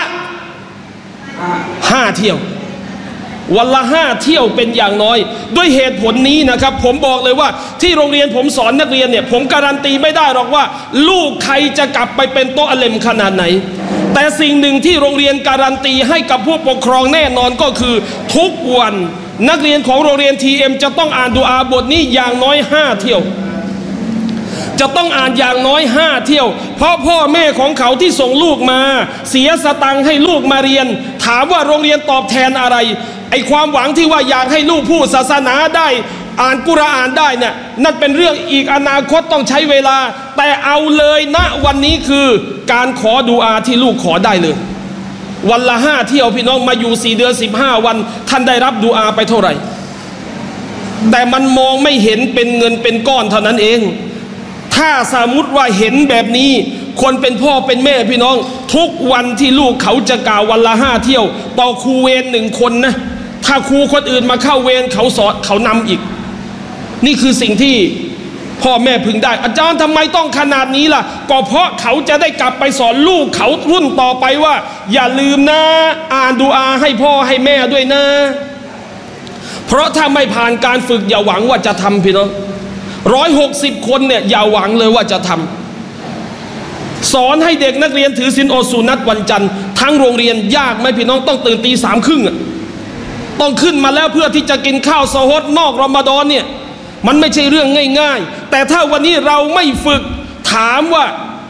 5 เที่ยววันละ5 เที่ยวเป็นอย่างน้อยด้วยเหตุผลนี้นะครับผมบอกเลยว่าที่โรงเรียนผมสอนนักเรียนเนี่ยผมการันตีไม่ได้หรอกว่าลูกใครจะกลับไปเป็นโตอะเลมขนาดไหนแต่สิ่งหนึ่งที่โรงเรียนการันตีให้กับผู้ปกครองแน่นอนก็คือทุกวันนักเรียนของโรงเรียน TM จะต้องอ่านดุอาบทนี้อย่างน้อย5 เที่ยวจะต้องอ่านอย่างน้อย5 เที่ยวเพราะพ่อแม่ของเขาที่ส่งลูกมาเสียสตังค์ให้ลูกมาเรียนถามว่าโรงเรียนตอบแทนอะไรไอความหวังที่ว่าอยากให้ลูกพูดศาสนาได้อ่านกุรอานได้เนี่ยนั่นเป็นเรื่องอีกอนาคตต้องใช้เวลาแต่เอาเลยณวันนี้คือการขอดุอาที่ลูกขอได้เลยวันละ5 เที่ยวพี่น้องมาอยู่4 เดือน15 วันท่านได้รับดุอาไปเท่าไหร่แต่มันมองไม่เห็นเป็นเงินเป็นก้อนเท่านั้นเองถ้าสมมุติว่าเห็นแบบนี้คนเป็นพ่อเป็นแม่พี่น้องทุกวันที่ลูกเขาจะกล่าววันละ5 เที่ยวต่อครูเวร1 คนนะถ้าครูคนอื่นมาเข้าเวรเขาสอนเขานำอีกนี่คือสิ่งที่พ่อแม่พึงได้อาจารย์ทำไมต้องขนาดนี้ล่ะก็เพราะเขาจะได้กลับไปสอนลูกเขารุ่นต่อไปว่าอย่าลืมนะอ่านดุอาให้พ่อให้แม่ด้วยนะเพราะถ้าไม่ผ่านการฝึกอย่าหวังว่าจะทำพี่น้อง160 คนเนี่ยอย่าหวังเลยว่าจะทำสอนให้เด็กนักเรียนถือศีลอดสุนัตวันจันทร์ทั้งโรงเรียนยากไหมพี่น้องต้องตื่นตี 3:30ต้องขึ้นมาแล้วเพื่อที่จะกินข้าวซอฮอดนอกรอมฎอนเนี่ยมันไม่ใช่เรื่องง่ายๆแต่ถ้าวันนี้เราไม่ฝึกถามว่า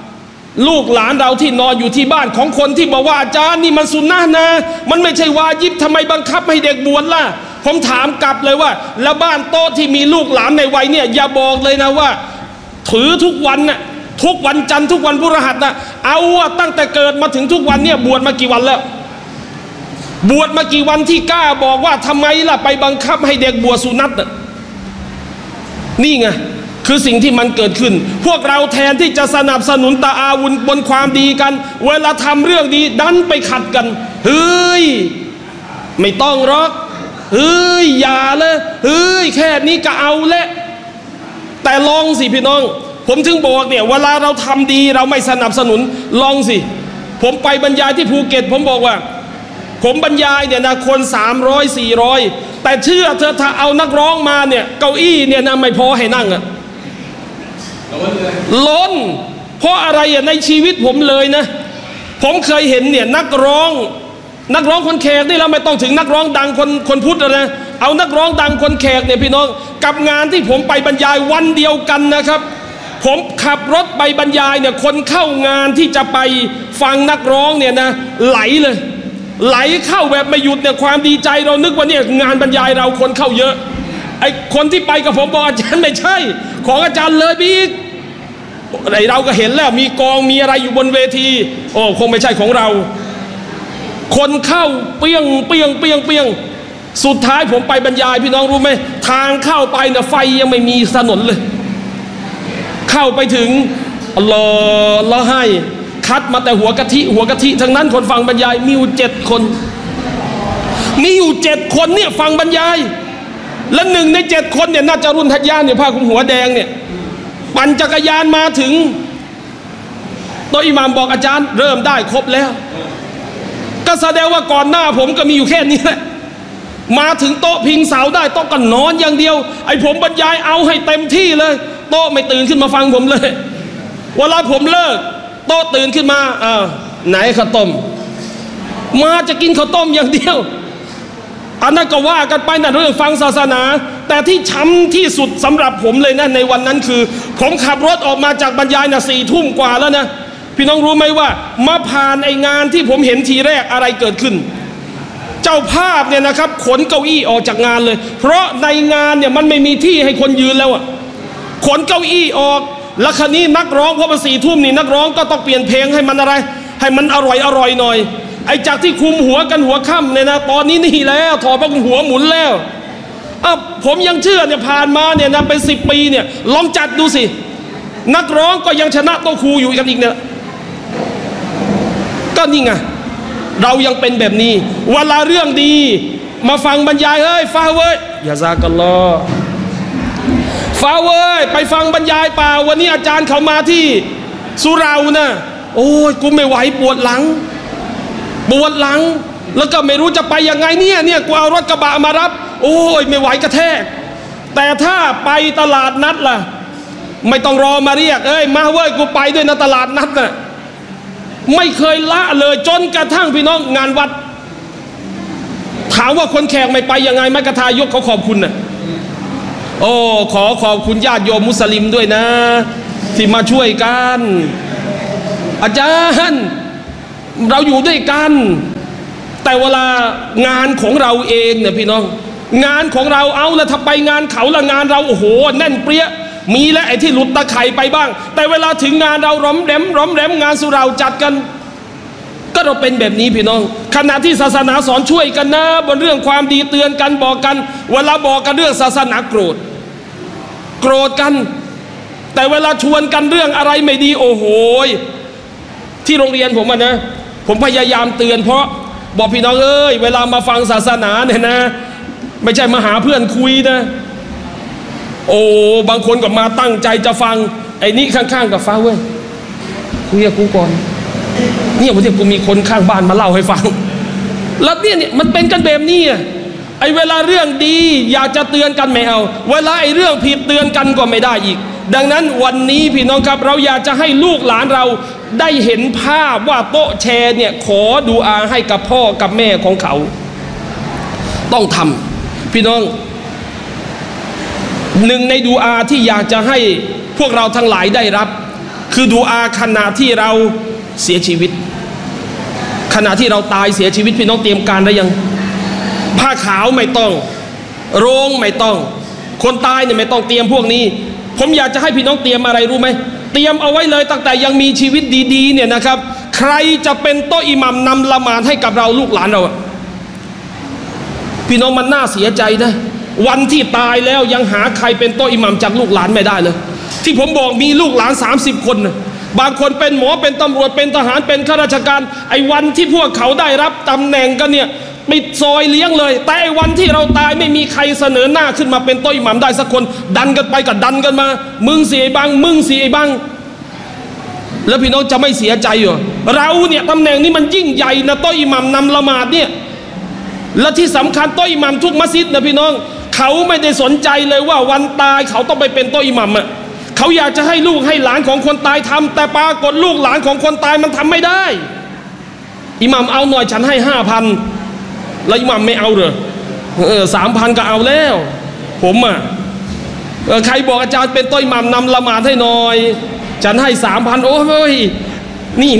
ลูกหลานเราที่นอนอยู่ที่บ้านของคนที่บอกว่าอาจารย์นี่มันสุนนะห์นะมันไม่ใช่วาญิบทำไมบังคับให้เด็กบวชล่ะผมถามกลับเลยว่าแล้วบ้านโต๊ะที่มีลูกหลานในวัยเนี่ยอย่าบอกเลยนะว่าถือทุกวันน่ะทุกวันจันทร์ทุกวันพฤหัสนะเอาว่าตั้งแต่เกิดมาถึงทุกวันเนี่ยบวชมากี่วันแล้วบวชมากี่วันที่กล้าบอกว่าทำไมล่ะไปบังคับให้เด็กบวชสุนัตน่ะนี่ไงคือสิ่งที่มันเกิดขึ้นพวกเราแทนที่จะสนับสนุนตะอาวุธบนความดีกันเวลาทำเรื่องดีดันไปขัดกันเฮ้ยไม่ต้องหรอกเฮ้ยอย่าเลยเฮ้ยแค่นี้ก็เอาและแต่ลองสิพี่น้องผมถึงบอกเนี่ยเวลาเราทำดีเราไม่สนับสนุนลองสิผมไปบรรยายที่ภูเก็ตผมบอกว่าผมบรรยายเนี่ยนะคน300-400แต่เชื่อเธอถ้าเอานักร้องมาเนี่ยเก้าอี้เนี่ยนะไม่พอให้นั่งอะล้นเพราะอะไรอ่ะในชีวิตผมเลยนะผมเคยเห็นเนี่ยนักร้องคนแขกนี่เราไม่ต้องถึงนักร้องดังคนพุทธนะเอานักร้องดังคนแขกเนี่ยพี่น้องกับงานที่ผมไปบรรยายวันเดียวกันนะครับผมขับรถไปบรรยายเนี่ยคนเข้างานที่จะไปฟังนักร้องเนี่ยนะไหลเลยไหลเข้าแบบไม่หยุดเนี่ยความดีใจเรานึกว่าเนี่ยงานบรรยายเราคนเข้าเยอะไอ้คนที่ไปกับผมบอกอาจารย์ไม่ใช่ของอาจารย์เลยบิ๊กไอ้เราก็เห็นแล้วมีกองมีอะไรอยู่บนเวทีโอ้คงไม่ใช่ของเราคนเข้าเปี้ยงเปี้ยงเปี้ยงเปี้ยงสุดท้ายผมไปบรรยายพี่น้องรู้ไหมทางเข้าไปเนี่ยไฟยังไม่มีถนนเลยเข้าไปถึงอัลลอฮ์ให้คัดมาแต่หัวกะทิทั้งนั้นคนฟังบรรยายมีอยู่7 คนมีอยู่7 คนเนี่ยฟังบรรยายและ1 ใน 7 คนเนี่ยน่าจะรุ่นทัดยานเนี่ยผ้าคลุมหัวแดงเนี่ยปั่นจักรยานมาถึงโต๊ะอิหม่ามบอกอาจารย์เริ่มได้ครบแล้วก็แสดงว่าก่อนหน้าผมก็มีอยู่แค่นี้แหละมาถึงโต๊ะพิงเสาได้โต๊ะก็นอนอย่างเดียวไอ้ผมบรรยายเอาให้เต็มที่เลยโต๊ะไม่ตื่นขึ้นมาฟังผมเลยเวลาผมเลิกโต๊ะตื่นขึ้นมาไหนข้าวต้มมาจะกินข้าวต้มอย่างเดียวอันนั้นก็ว่ากันไปนะเรื่องฟังศาสนาแต่ที่ช้ำที่สุดสำหรับผมเลยนะในวันนั้นคือผมขับรถออกมาจากบรรยายนะ4 ทุ่มกว่าแล้วนะพี่น้องรู้ไหมว่ามาผ่านไอ้งานที่ผมเห็นทีแรกอะไรเกิดขึ้นเจ้าภาพเนี่ยนะครับขนเก้าอี้ออกจากงานเลยเพราะในงานเนี่ยมันไม่มีที่ให้คนยืนแล้วอะขนเก้าอี้ออกแล้วคันนี้นักร้องเพราะมัน4 ทุ่มนี่นักร้องก็ต้องเปลี่ยนเพลงให้มันอะไรให้มันอร่อยหน่อยไอ้จากที่คุมหัวกันหัวค่ำเนี่ยนะตอนนี้นี่แล้วถอดผ้าคลุมหัวหมุนแล้วผมยังเชื่อเนี่ยผ่านมาเนี่ยนะเป็น10 ปีเนี่ยลองจัดดูสินักร้องก็ยังชนะโต๊ะครูอยู่กันอีกเนี่ยก็นี่ไงเรายังเป็นแบบนี้เวลาเรื่องดีมาฟังบรรยายเฮ้ยฟ้าเว้ยอย่าซากัลลอฟ้าเว้ยไปฟังบรรยายเปล่าวันนี้อาจารย์เขามาที่สุเหร่านะโอ้ยกูไม่ไหวปวดหลังแล้วก็ไม่รู้จะไปยังไงเนี่ยกูเอารถกระบะมารับโอ้ยไม่ไหวกระแทกแต่ถ้าไปตลาดนัดล่ะไม่ต้องรอมาเรียกมาเว้ยกูไปด้วยนะตลาดนัดน่ะไม่เคยละเลยจนกระทั่งพี่น้องงานวัดถามว่าคนแขกไม่ไปยังไงแม่กระทายกเขาขอบคุณน่ะโอ้ขอบคุณญาติโยมมุสลิมด้วยนะที่มาช่วยกันอาจารย์เราอยู่ด้วยกันแต่เวลางานของเราเองเนี่ยพี่น้องงานของเราเอาละถ้าไปงานเขาละงานเราโอ้โหแน่นเปรี้ยมีและไอ้ที่หลุดตะไคร่ไปบ้างแต่เวลาถึงงานเราร้อมแรมงานสุเหร่าจัดกันก็เราเป็นแบบนี้พี่น้องขณะที่ศาสนาสอนช่วยกันนะบนเรื่องความดีเตือนกันบอกกันเวลาบอกกันเรื่องศาสนาโกรธกันแต่เวลาชวนกันเรื่องอะไรไม่ดีโอ้โหที่โรงเรียนผมนะผมพยายามเตือนเพราะบอกพี่น้องเวลามาฟังศาสนาเนี่ยนะไม่ใช่มาหาเพื่อนคุยนะโอ้บางคนก็มาตั้งใจจะฟังไอ้นี่ข้างๆกับฟ้าเว้ยคุยกับกูก่อนเนี่ยวันที่กูมีคนข้างบ้านมาเล่าให้ฟังแล้วเนี่ยมันเป็นกันแบบนี้ไอ้เวลาเรื่องดีอยากจะเตือนกันไม่เอาเวลาไอ้เรื่องผิดเตือนกันก็ไม่ได้อีกดังนั้นวันนี้พี่น้องครับเราอยากจะให้ลูกหลานเราได้เห็นภาพว่าโต๊ะแชร์เนี่ยขอดุอาให้กับพ่อกับแม่ของเขาต้องทำพี่น้องหนึ่งในดุอาที่อยากจะให้พวกเราทั้งหลายได้รับคือดูอาขณะที่เราเสียชีวิตขณะที่เราตายเสียชีวิตพี่น้องเตรียมการได้ยังผ้าขาวไม่ต้องโรงไม่ต้องคนตายเนี่ยไม่ต้องเตรียมพวกนี้ผมอยากจะให้พี่น้องเตรียมอะไรรู้ไหมเตรียมเอาไว้เลยตั้งแต่ยังมีชีวิตดีๆเนี่ยนะครับใครจะเป็นโต๊ะอิหมัมนำละหมาดให้กับเราลูกหลานเราพี่น้องมันน่าเสียใจนะวันที่ตายแล้วยังหาใครเป็นโต๊ะอิหมัมจากลูกหลานไม่ได้เลยที่ผมบอกมีลูกหลาน30 คนนะบางคนเป็นหมอเป็นตำรวจเป็นทหารเป็นข้าราชการไอ้วันที่พวกเขาได้รับตำแหน่งกันเนี่ยปิดซอยเลี้ยงเลยแต่ไอ้วันที่เราตายไม่มีใครเสนอหน้าขึ้นมาเป็นโต๊ะอิหมัมได้สักคนดันกันไปกับดันกันมามึงเสียบังมึงเสียบังแล้วพี่น้องจะไม่เสียใจเหรอเราเนี่ยตำแหน่งนี้มันยิ่งใหญ่นะโต๊ะอิหมัมนำละหมาดเนี่ยและที่สำคัญโต๊ะอิหมัมทุกมัสยิดนะพี่น้องเขาไม่ได้สนใจเลยว่าวันตายเขาต้องไปเป็นโต๊ะอิหมัมอ่ะเขาอยากจะให้ลูกให้หลานของคนตายทำแต่ปรากฏลูกหลานของคนตายมันทำไม่ได้อิหมัมเอาหน่อยฉันให้5,000แล้วอิหมัมไม่เอาเหรอ3,000ก็เอาแล้วผมอ่ะใครบอกอาจารย์เป็นโต๊ะอิหมัมนำละหมาดให้หน่อยฉันให้3,000โอ้ยนี่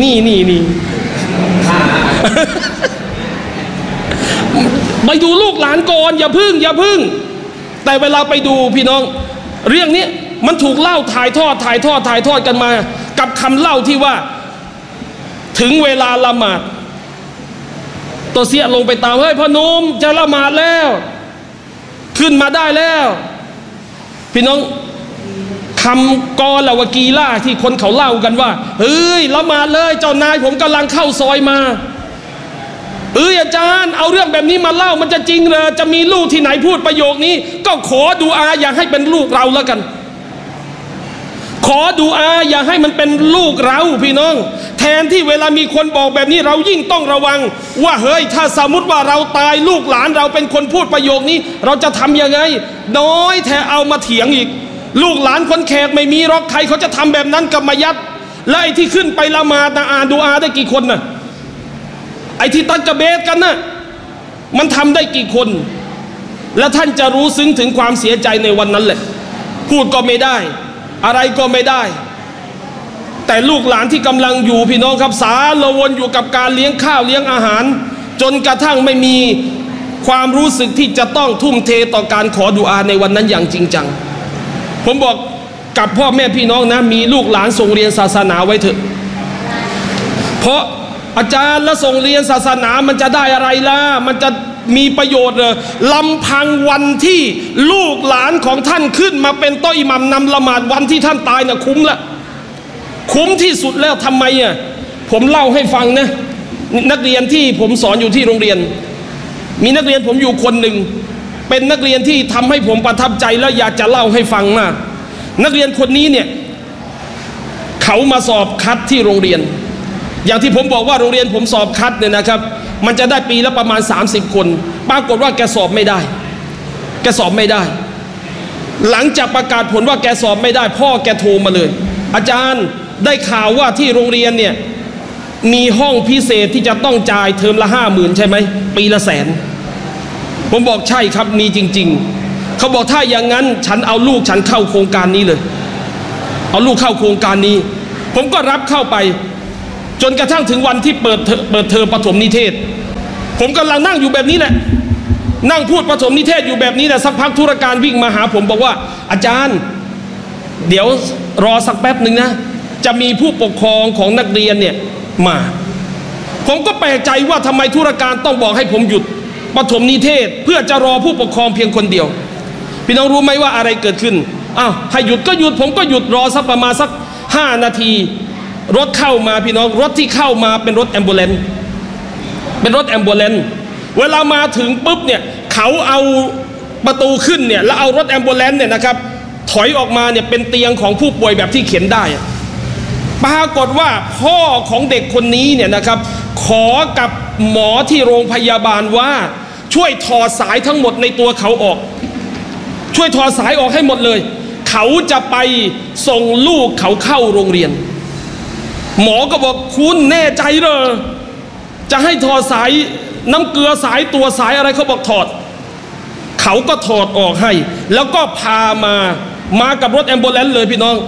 ไปดูลูกหลานก่อนอย่าพึ่งแต่เวลาไปดูพี่น้องเรื่องนี้มันถูกเล่าถ่ายทอดกันมากับคำเล่าที่ว่าถึงเวลาละหมาดตัวเสียลงไปตามเฮ้ยพ่อหนุ่มจะละหมาดแล้วขึ้นมาได้แล้วพี่น้องคำกอละวะกีล่าที่คนเขาเล่ากันว่าเฮ้ยละหมาดเลยเจ้านายผมกำลังเข้าซอยมาอาจารย์เอาเรื่องแบบนี้มาเล่ามันจะจริงเหรอจะมีลูกที่ไหนพูดประโยคนี้ก็ขอดูอาอย่าให้เป็นลูกเราแล้วกันขอดูอาอย่าให้มันเป็นลูกเราพี่น้องแทนที่เวลามีคนบอกแบบนี้เรายิ่งต้องระวังว่าเฮ้ยถ้าสมมติว่าเราตายลูกหลานเราเป็นคนพูดประโยคนี้เราจะทำยังไงน้อยแท้เอามาเถียงอีกลูกหลานคนแขกไม่มีหรอกใครเขาจะทำแบบนั้นกับมายัดและไอ้ที่ขึ้นไปละหมาดอ่านดูอาได้กี่คนน่ะไอ้ที่ตักกะเบสกันน่ะมันทำได้กี่คนและท่านจะรู้ซึ้งถึงความเสียใจในวันนั้นแหละพูดก็ไม่ได้อะไรก็ไม่ได้แต่ลูกหลานที่กำลังอยู่พี่น้องครับสารวนอยู่กับการเลี้ยงข้าวเลี้ยงอาหารจนกระทั่งไม่มีความรู้สึกที่จะต้องทุ่มเทต่อการขอดุอาในวันนั้นอย่างจริงจังผมบอกกับพ่อแม่พี่น้องนะมีลูกหลานส่งเรียนศาสนาไว้เถอะเพราะอาจารย์แล้วส่งเรียนศาสนามันจะได้อะไรล่ะมันจะมีประโยชน์เหรอลำพังวันที่ลูกหลานของท่านขึ้นมาเป็นโต๊ะอิหมัมนำละหมาดวันที่ท่านตายน่ะคุ้มละคุ้มที่สุดแล้วทำไมอ่ะผมเล่าให้ฟังนะนักเรียนที่ผมสอนอยู่ที่โรงเรียนมีนักเรียนผมอยู่คนหนึ่งเป็นนักเรียนที่ทำให้ผมประทับใจและอยากจะเล่าให้ฟังมากนักเรียนคนนี้เนี่ยเขามาสอบคัดที่โรงเรียนอย่างที่ผมบอกว่าโรงเรียนผมสอบคัดเนี่ยนะครับมันจะได้ปีละประมาณ30 คนปรากฏว่าแกสอบไม่ได้หลังจากประกาศผลว่าแกสอบไม่ได้พ่อแกโทรมาเลยอาจารย์ได้ข่าวว่าที่โรงเรียนเนี่ยมีห้องพิเศษที่จะต้องจ่ายเทอมละ50,000ใช่ไหมปีละ100,000ผมบอกใช่ครับมีจริงๆเขาบอกถ้าอย่างนั้นฉันเอาลูกฉันเข้าโครงการนี้เลยเอาลูกเข้าโครงการนี้ผมก็รับเข้าไปจนกระทั่งถึงวันที่เปิดเทอมประถมนิเทศผมกำลังนั่งอยู่แบบนี้แหละนั่งพูดประถมนิเทศอยู่แบบนี้แหละสักพักธุรการวิ่งมาหาผมบอกว่าอาจารย์เดี๋ยวรอสักแป๊บหนึ่งนะจะมีผู้ปกครองของนักเรียนเนี่ยมาผมก็แปลกใจว่าทำไมธุรการต้องบอกให้ผมหยุดประถมนิเทศเพื่อจะรอผู้ปกครองเพียงคนเดียวพี่น้องรู้ไหมว่าอะไรเกิดขึ้นอ้าวให้หยุดก็หยุดผมก็หยุดรอสักประมาณสัก5 นาทีรถเข้ามาพี่น้องรถที่เข้ามาเป็นรถแอมบูเลนซ์เวลามาถึงปุ๊บเนี่ยเขาเอาประตูขึ้นเนี่ยแล้วเอารถแอมบูเลนซ์เนี่ยนะครับถอยออกมาเนี่ยเป็นเตียงของผู้ป่วยแบบที่เข็นได้ปรากฏว่าพ่อของเด็กคนนี้เนี่ยนะครับขอกับหมอที่โรงพยาบาลว่าช่วยถอดสายทั้งหมดในตัวเขาออกช่วยถอดสายออกให้หมดเลยเขาจะไปส่งลูกเขาเข้าโรงเรียนหมอก็บอกคุณแน่ใจเหรอจะให้ถอดสายน้ำเกลือสายตัวสายอะไรเขาบอกถอดเขาก็ถอดออกให้แล้วก็พามากับรถแอมบูเลนซ์เลยพี่น้อง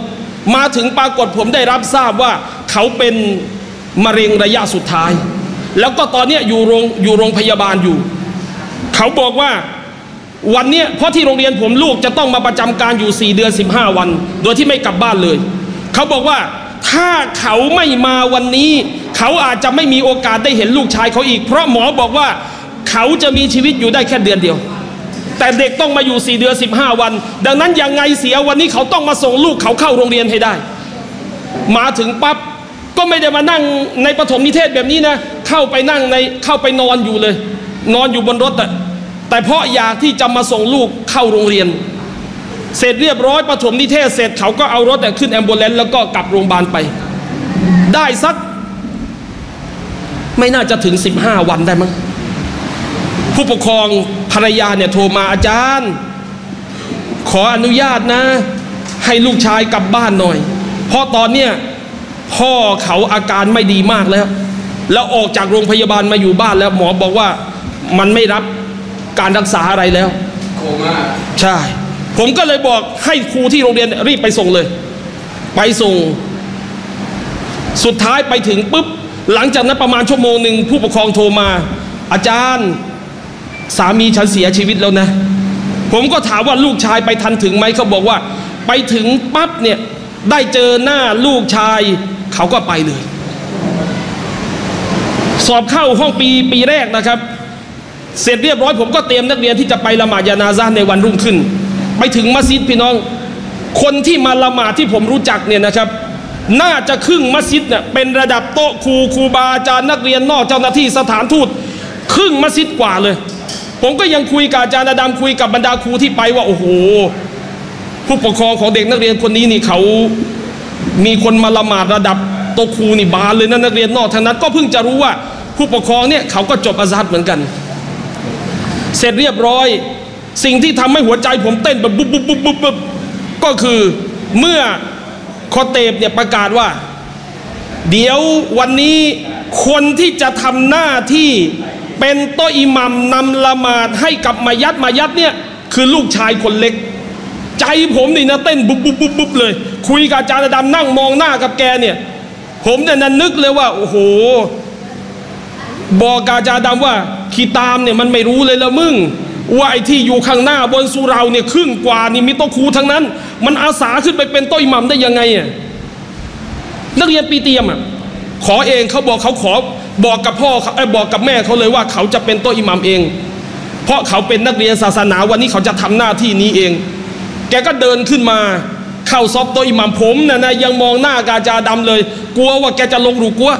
มาถึงปรากฏผมได้รับทราบว่าเขาเป็นมะเร็งระยะสุดท้ายแล้วก็ตอนนี้อยู่โรงพยาบาลอยู่เขาบอกว่าวันนี้เพราะที่โรงเรียนผมลูกจะต้องมาประจำการอยู่4 เดือน 15 วันโดยที่ไม่กลับบ้านเลยเขาบอกว่าถ้าเขาไม่มาวันนี้เขาอาจจะไม่มีโอกาสได้เห็นลูกชายเขาอีกเพราะหมอบอกว่าเขาจะมีชีวิตอยู่ได้แค่เดือนเดียวแต่เด็กต้องมาอยู่4 เดือน 15 วันดังนั้นยังไงเสียวันนี้เขาต้องมาส่งลูกเขาเข้าโรงเรียนให้ได้มาถึงปั๊บก็ไม่ได้มานั่งในปฐมนิเทศแบบนี้นะเข้าไปนอนอยู่เลยนอนอยู่บนรถแต่เพราะอยากที่จะมาส่งลูกเข้าโรงเรียนเสร็จเรียบร้อยปฐมนิเทศเสร็จเขาก็เอารถขึ้นแอมบูเลนซ์แล้วก็กลับโรงพยาบาลไปได้สักไม่น่าจะถึง15 วันได้มั้งผู้ปกครองภรรยาเนี่ยโทรมาอาจารย์ขออนุญาตนะให้ลูกชายกลับบ้านหน่อยเพราะตอนเนี้ยพ่อเขาอาการไม่ดีมากแล้วออกจากโรงพยาบาลมาอยู่บ้านแล้วหมอบอกว่ามันไม่รับการรักษาอะไรแล้วโคม่าใช่ผมก็เลยบอกให้ครูที่โรงเรียนรีบไปส่งเลยไปส่งสุดท้ายไปถึงปุ๊บหลังจากนั้นประมาณ1 ชั่วโมงผู้ปกครองโทรมาอาจารย์สามีฉันเสียชีวิตแล้วนะผมก็ถามว่าลูกชายไปทันถึงไหมเขาบอกว่าไปถึงปั๊บเนี่ยได้เจอหน้าลูกชายเขาก็ไปเลยสอบเข้าห้องปีแรกนะครับเสร็จเรียบร้อยผมก็เตรียมนักเรียนที่จะไปละหมาดยานาซะห์ในวันรุ่งขึ้นไปถึงมัสยิดพี่น้องคนที่มาละหมาดที่ผมรู้จักเนี่ยนะครับน่าจะครึ่งมัสยิดเนี่ยเป็นระดับโต๊ะครูบาอาจารย์นักเรียนนอกเจ้าหน้าที่สถานทูตครึ่งมัสยิดกว่าเลยผมก็ยังคุยกับอาจารย์อดัมคุยกับบรรดาครูที่ไปว่าโอ้โหผู้ปกครองของเด็กนักเรียนคนนี้นี่เขามีคนมาละหมาดระดับโต๊ะครูนี่บานเลยนะนักเรียนนอกทั้งนั้นก็เพิ่งจะรู้ว่าผู้ปกครองเนี่ยเขาก็จบอัซฮัรเหมือนกันเสร็จเรียบร้อยสิ่งที่ทำให้หัวใจผมเต้นแบบบุ๊บบุ๊บบุ๊บบุ๊บก็คือเมื่อคอเตบเนี่ยประกาศว่าเดี๋ยววันนี้คนที่จะทำหน้าที่เป็นโต๊ะอิหมัมนำละหมาดให้กับมายัดเนี่ยคือลูกชายคนเล็กใจผมนี่นะเต้นบุ๊บบุ๊บบุ๊บบุ๊บเลยคุยกับอาจารย์ดำนั่งมองหน้ากับแกเนี่ยผมเนี่ยนึกเลยว่าโอ้โหบอกอาจารย์ดำว่าขีตามเนี่ยมันไม่รู้เลยละมึงว่าไอ้ที่อยู่ข้างหน้าบนสุเราเนี่ยครึ่งกว่านี่มีโต๊ะครูทั้งนั้นมันอาสาขึ้นไปเป็นโต๊ะอิหมัมได้ยังไงอ่ะนักเรียนปีเตรียมอ่ะขอเองเขาบอกเขาขอบอกกับพ่อบอกกับแม่เขาเลยว่าเขาจะเป็นโต๊ะอิหมัมเองเพราะเขาเป็นนักเรียนศาสนาวันนี้เขาจะทำหน้าที่นี้เองแกก็เดินขึ้นมาเข้าซอฟโต๊ะอิหมัมผมนะยังมองหน้ากาจาดำเลยกลัวว่าแกจะลงรูกัว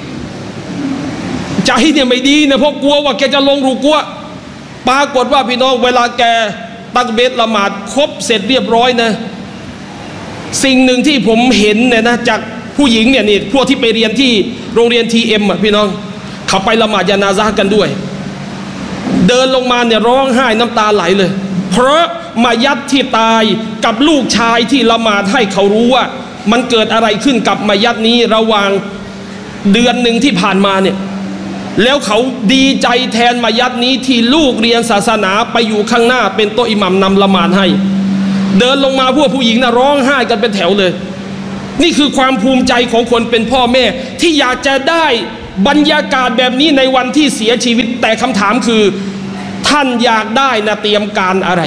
ใจเนี่ยไม่ดีนะเพราะกลัวว่าแกจะลงรูกัวปรากฏว่าพี่น้องเวลาแกตักเบสละหมาดครบเสร็จเรียบร้อยนะสิ่งหนึ่งที่ผมเห็นเนี่ยนะจากผู้หญิงเนี่ยนี่พวกที่ไปเรียนที่โรงเรียน TM อ่ะพี่น้องเขาไปละหมาดยานาซะห์กันด้วยเดินลงมาเนี่ยร้องไห้น้ำตาไหลเลยเพราะมายัดที่ตายกับลูกชายที่ละหมาดให้เขารู้ว่ามันเกิดอะไรขึ้นกับมายัดนี้ระหว่างเดือนหนึ่งที่ผ่านมาเนี่ยแล้วเขาดีใจแทนมายัดนี้ที่ลูกเรียนศาสนาไปอยู่ข้างหน้าเป็นโต๊ะอิหมัมนำละหมาดให้เดินลงมาพวกผู้หญิงนะร้องไห้กันเป็นแถวเลยนี่คือความภูมิใจของคนเป็นพ่อแม่ที่อยากจะได้บรรยากาศแบบนี้ในวันที่เสียชีวิตแต่คำถามคือท่านอยากได้นะเตรียมการอะไร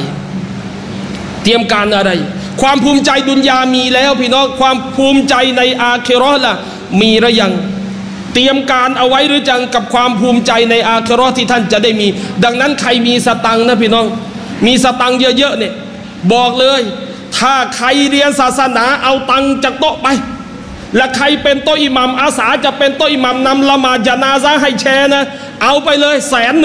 ความภูมิใจดุนยามีแล้วพี่น้องความภูมิใจในอาคิเราะห์ล่ะมีหรือยังเตรียมการเอาไว้หรือยังกับความภูมิใจในอาคิเราะห์ที่ท่านจะได้มีดังนั้นใครมีสตังค์นะพี่น้องมีสตังค์เยอะๆเนี่ยบอกเลยถ้าใครเรียนศาสนาเอาตังค์จากโต๊ะไปและใครเป็นโต๊ะอิหมัมอาสาจะเป็นโต๊ะอิหมัมนำละหมาดญะนาซะห์ให้แชร์นะเอาไปเลย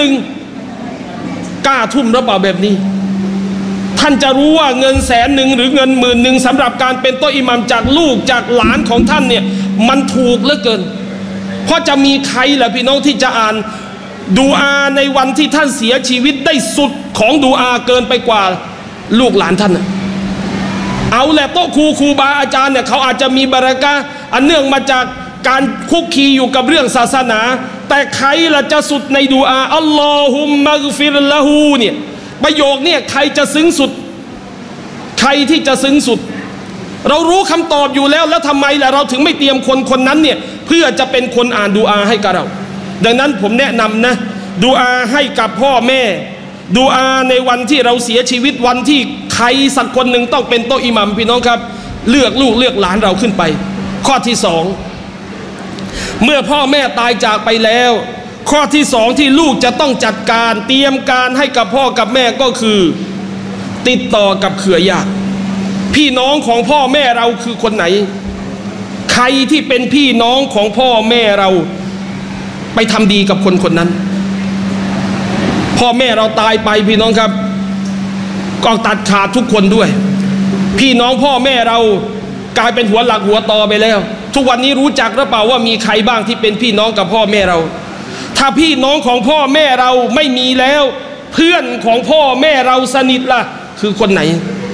100,000กล้าทุ่มหรือเปล่าแบบนี้ท่านจะรู้ว่าเงิน100,000หรือเงิน10,000สำหรับการเป็นโต๊ะอิหมัมจากลูกจากหลานของท่านเนี่ยมันถูกเหลือเกินเพราะจะมีใครล่ะพี่น้องที่จะอ่านดูอาในวันที่ท่านเสียชีวิตได้สุดของดูอาเกินไปกว่าลูกหลานท่านเอาแหละโต๊ะครูบาอาจารย์เนี่ยเขาอาจจะมีบารอกะห์อันเนื่องมาจากการคุกคีอยู่กับเรื่องศาสนาแต่ใครล่ะจะสุดในดูอาอัลลอฮุมมัฆฟิรละฮูเนี่ยประโยคเนี่ยใครจะซึ้งสุดใครที่จะซึ้งสุดเรารู้คำตอบอยู่แล้วทำไมล่ะเราถึงไม่เตรียมคนคนนั้นเนี่ยเพื่อจะเป็นคนอ่านดุอาให้กับเราดังนั้นผมแนะนำนะดุอาให้กับพ่อแม่ดุอาในวันที่เราเสียชีวิตวันที่ใครสักคนหนึ่งต้องเป็นโต๊ะอิหมัมพี่น้องครับเลือกลูกเลือกหลานเราขึ้นไปข้อที่สองเมื่อพ่อแม่ตายจากไปแล้วข้อที่สองที่ลูกจะต้องจัดการเตรียมการให้กับพ่อกับแม่ก็คือติดต่อกับเครือญาติพี่น้องของพ่อแม่เราคือคนไหนใครที่เป็นพี่น้องของพ่อแม่เราไปทำดีกับคนคนนั้นพ่อแม่เราตายไปพี่น้องครับก็ตัดขาดทุกคนด้วยพี่น้องพ่อแม่เรากลายเป็นหัวหลักหัวตอไปแล้วทุกวันนี้รู้จักหรือเปล่าว่ามีใครบ้างที่เป็นพี่น้องกับพ่อแม่เราถ้าพี่น้องของพ่อแม่เราไม่มีแล้วเพื่อนของพ่อแม่เราสนิทล่ะคือคนไหน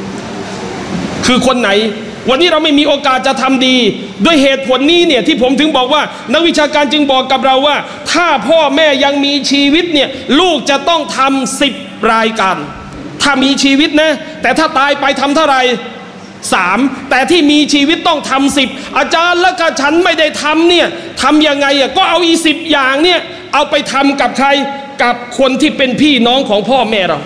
วันนี้เราไม่มีโอกาสจะทำดีด้วยเหตุผลนี้เนี่ยที่ผมถึงบอกว่านักวิชาการจึงบอกกับเราว่าถ้าพ่อแม่ยังมีชีวิตเนี่ยลูกจะต้องทำ10 รายการถ้ามีชีวิตนะแต่ถ้าตายไปทำเท่าไหร่3แต่ที่มีชีวิตต้องทำ10อาจารย์แล้วก็ฉันไม่ได้ทำเนี่ยทำยังไงก็เอาอี10 อย่างเนี่ยเอาไปทำกับใครกับคนที่เป็นพี่น้องของพ่อแม่เรา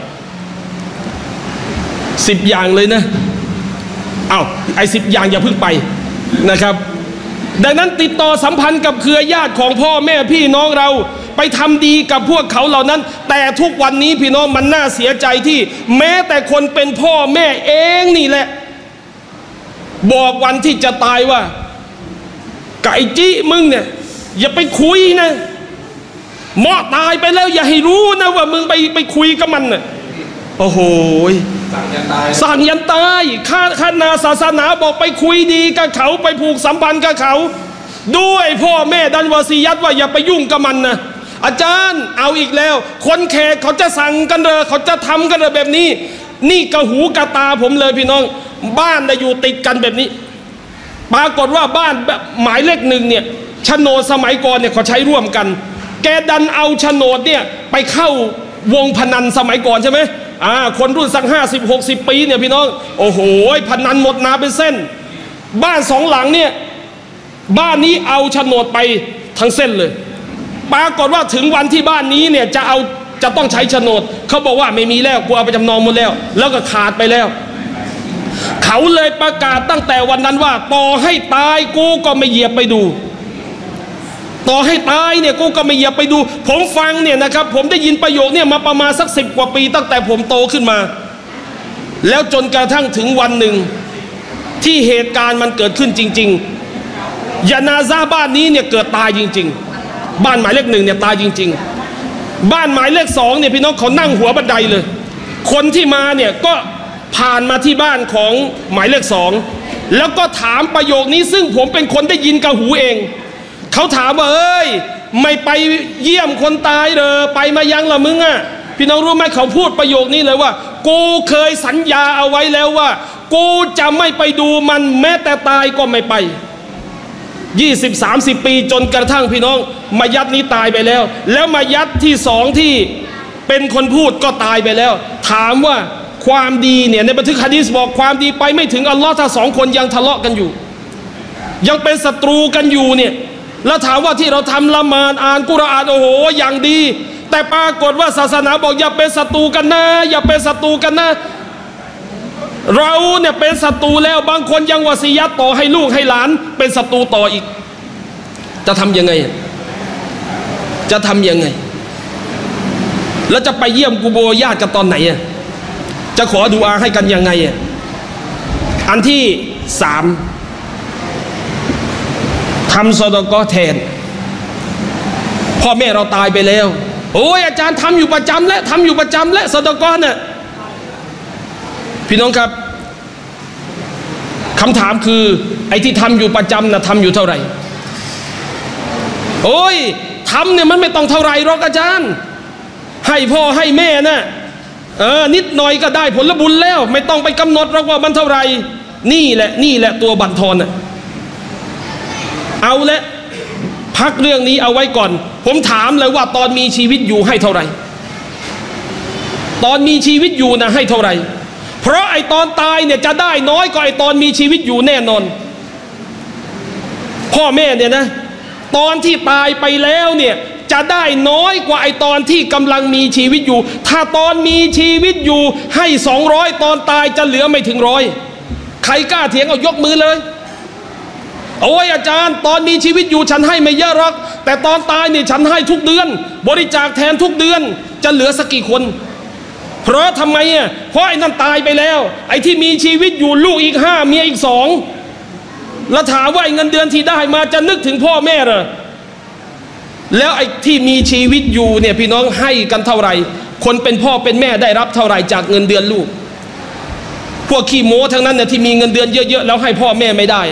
10 อย่างเลยนะไอ้10 อย่างอย่าเพิ่งไปนะครับดังนั้นติดต่อสัมพันธ์กับเครือญาติของพ่อแม่พี่น้องเราไปทำดีกับพวกเขาเหล่านั้นแต่ทุกวันนี้พี่น้องมันน่าเสียใจที่แม้แต่คนเป็นพ่อแม่เองนี่แหละบอกวันที่จะตายว่าไก่จี้มึงเนี่ยอย่าไปคุยนะหมอตายไปแล้วอย่าให้รู้นะว่ามึงไปคุยกับมันน่ะโอ้โหสั่งยันตายข้านาศาสนาบอกไปคุยดีกับเขาไปผูกสัมพันธ์กับเขาด้วยพ่อแม่ดันวาซียัตว่าอย่าไปยุ่งกับมันนะอาจารย์เอาอีกแล้วคนแขกเขาจะสั่งกันเลยเขาจะทำกันเลยแบบนี้นี่กระหูกระตาผมเลยพี่น้องบ้านอยู่ติดกันแบบนี้ปรากฏว่าบ้านหมายเลข1เนี่ยโฉนดสมัยก่อนเนี่ยเขาใช้ร่วมกันแกดันเอาโฉนดเนี่ยไปเข้าวงพนันสมัยก่อนใช่ไหมคนรุ่นสัก50-60 ปีเนี่ยพี่น้องโอ้โหพนันหมดนาเป็นเส้นบ้าน2 หลังเนี่ยบ้านนี้เอาโฉนดไปทั้งเส้นเลยปรากฏว่าถึงวันที่บ้านนี้เนี่ยจะต้องใช้โฉนดเขาบอกว่าไม่มีแล้วกูเอาไปจำนองหมดแล้วก็ขาดไปแล้วเขาเลยประกาศตั้งแต่วันนั้นว่าต่อให้ตายกูก็ไม่เหยียบไปดูต่อให้ตายเนี่ยกูก็ไม่เหยียบไปดูผมฟังเนี่ยนะครับผมได้ยินประโยคเนี่ยมาประมาณสัก10 กว่าปีตั้งแต่ผมโตขึ้นมาแล้วจนกระทั่งถึงวันหนึ่งที่เหตุการณ์มันเกิดขึ้นจริงๆยานาซาบ้านนี้เนี่ยเกิดตายจริงๆบ้านหมายเลข1เนี่ยตายจริงๆบ้านหมายเลข2เนี่ยพี่น้องเขานั่งหัวบันไดเลยคนที่มาเนี่ยก็ผ่านมาที่บ้านของหมายเลข2แล้วก็ถามประโยคนี้ซึ่งผมเป็นคนได้ยินกับหูเองเขาถามว่าไม่ไปเยี่ยมคนตายเลยไปมายังล่ะมึงอ่ะพี่น้องรู้ไหมเขาพูดประโยคนี้เลยว่ากูเคยสัญญาเอาไว้แล้วว่ากูจะไม่ไปดูมันแม้แต่ตายก็ไม่ไป20-30 ปีจนกระทั่งพี่น้องมายัดนี้ตายไปแล้วมายัดที่2ที่เป็นคนพูดก็ตายไปแล้วถามว่าความดีเนี่ยในบันทึกหะดีษบอกความดีไปไม่ถึงอัลลอฮ์ถ้า2 คนยังทะเลาะกันอยู่ยังเป็นศัตรูกันอยู่เนี่ยแล้วถามว่าที่เราทำละหมาดอ่านกุรอานโอ้โหอย่างดีแต่ปรากฏว่าศาสนาบอกอย่าเป็นศัตรูกันนะอย่าเป็นศัตรูกันนะเราเนี่ยเป็นศัตรูแล้วบางคนยังวะซียะห์ต่อให้ลูกให้หลานเป็นศัตรูต่ออีกจะทำยังไงแล้วจะไปเยี่ยมกุโบญาติกันตอนไหนจะขอดุอาให้กันยังไงอันที่3ทำซอดากอแทนพ่อแม่เราตายไปแล้วโอ้ยอาจารย์ทำอยู่ประจำและซอดากอเนี่ยพี่น้องครับคำถามคือไอ้ที่ทำอยู่ประจำนะทำอยู่เท่าไหร่โอ้ยทำเนี่ยมันไม่ต้องเท่าไหร่หรอกอาจารย์ให้พ่อให้แม่นะนิดหน่อยก็ได้ผลบุญแล้วไม่ต้องไปกำหนดหรอกว่ามันเท่าไหร่นี่แหละตัวบั่นทอนน่ะเอาละพักเรื่องนี้เอาไว้ก่อนผมถามเลยว่าตอนมีชีวิตอยู่ให้เท่าไหร่ตอนมีชีวิตอยู่นะให้เท่าไหร่ผเพราะไอ้ตอนตายเนี่ยจะได้น้อยกว่าไอ้ตอนมีชีวิตอยู่แน่นอนพ่อแม่เนี่ยนะตอนที่ตายไปแล้วเนี่ยจะได้น้อยกว่าไอ้ตอนที่กำลังมีชีวิตอยู่ถ้าตอนมีชีวิตอยู่ให้200ตอนตายจะเหลือไม่ถึง100ใครกล้าเถียงเอายกมือเลยโอ้ยอาจารย์ตอนมีชีวิตอยู่ฉันให้ไม่เยอะหรอกแต่ตอนตายเนี่ยฉันให้ทุกเดือนบริจาคแทนทุกเดือนจะเหลือสักกี่คนเพราะทำไมอ่ะเพราะไอ้นั่นตายไปแล้วไอ้ที่มีชีวิตอยู่ลูกอีก5เมียอีก2แล้วถามว่าไอ้เงินเดือนที่ได้มาจะนึกถึงพ่อแม่เหรอแล้วไอ้ที่มีชีวิตอยู่เนี่ยพี่น้องให้กันเท่าไหร่คนเป็นพ่อเป็นแม่ได้รับเท่าไหร่จากเงินเดือนลูกพวกขี้โม้ทั้งนั้นเนี่ยที่มีเงินเดือนเยอะๆแล้วให้พ่อแม่ไม่ได้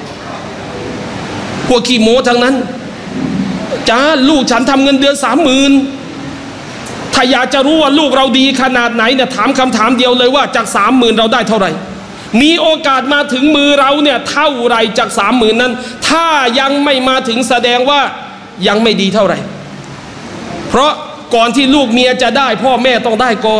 พวกขี้โม้ทั้งนั้นจ้าลูกฉันทำเงินเดือน30,000ถ้าอยากจะรู้ว่าลูกเราดีขนาดไหนเนี่ยถามคำถามเดียวเลยว่าจาก30,000เราได้เท่าไหร่มีโอกาสมาถึงมือเราเนี่ยเท่าไรจาก30,000นั้นถ้ายังไม่มาถึงแสดงว่ายังไม่ดีเท่าไหร่เพราะก่อนที่ลูกเมียจะได้พ่อแม่ต้องได้ก่อน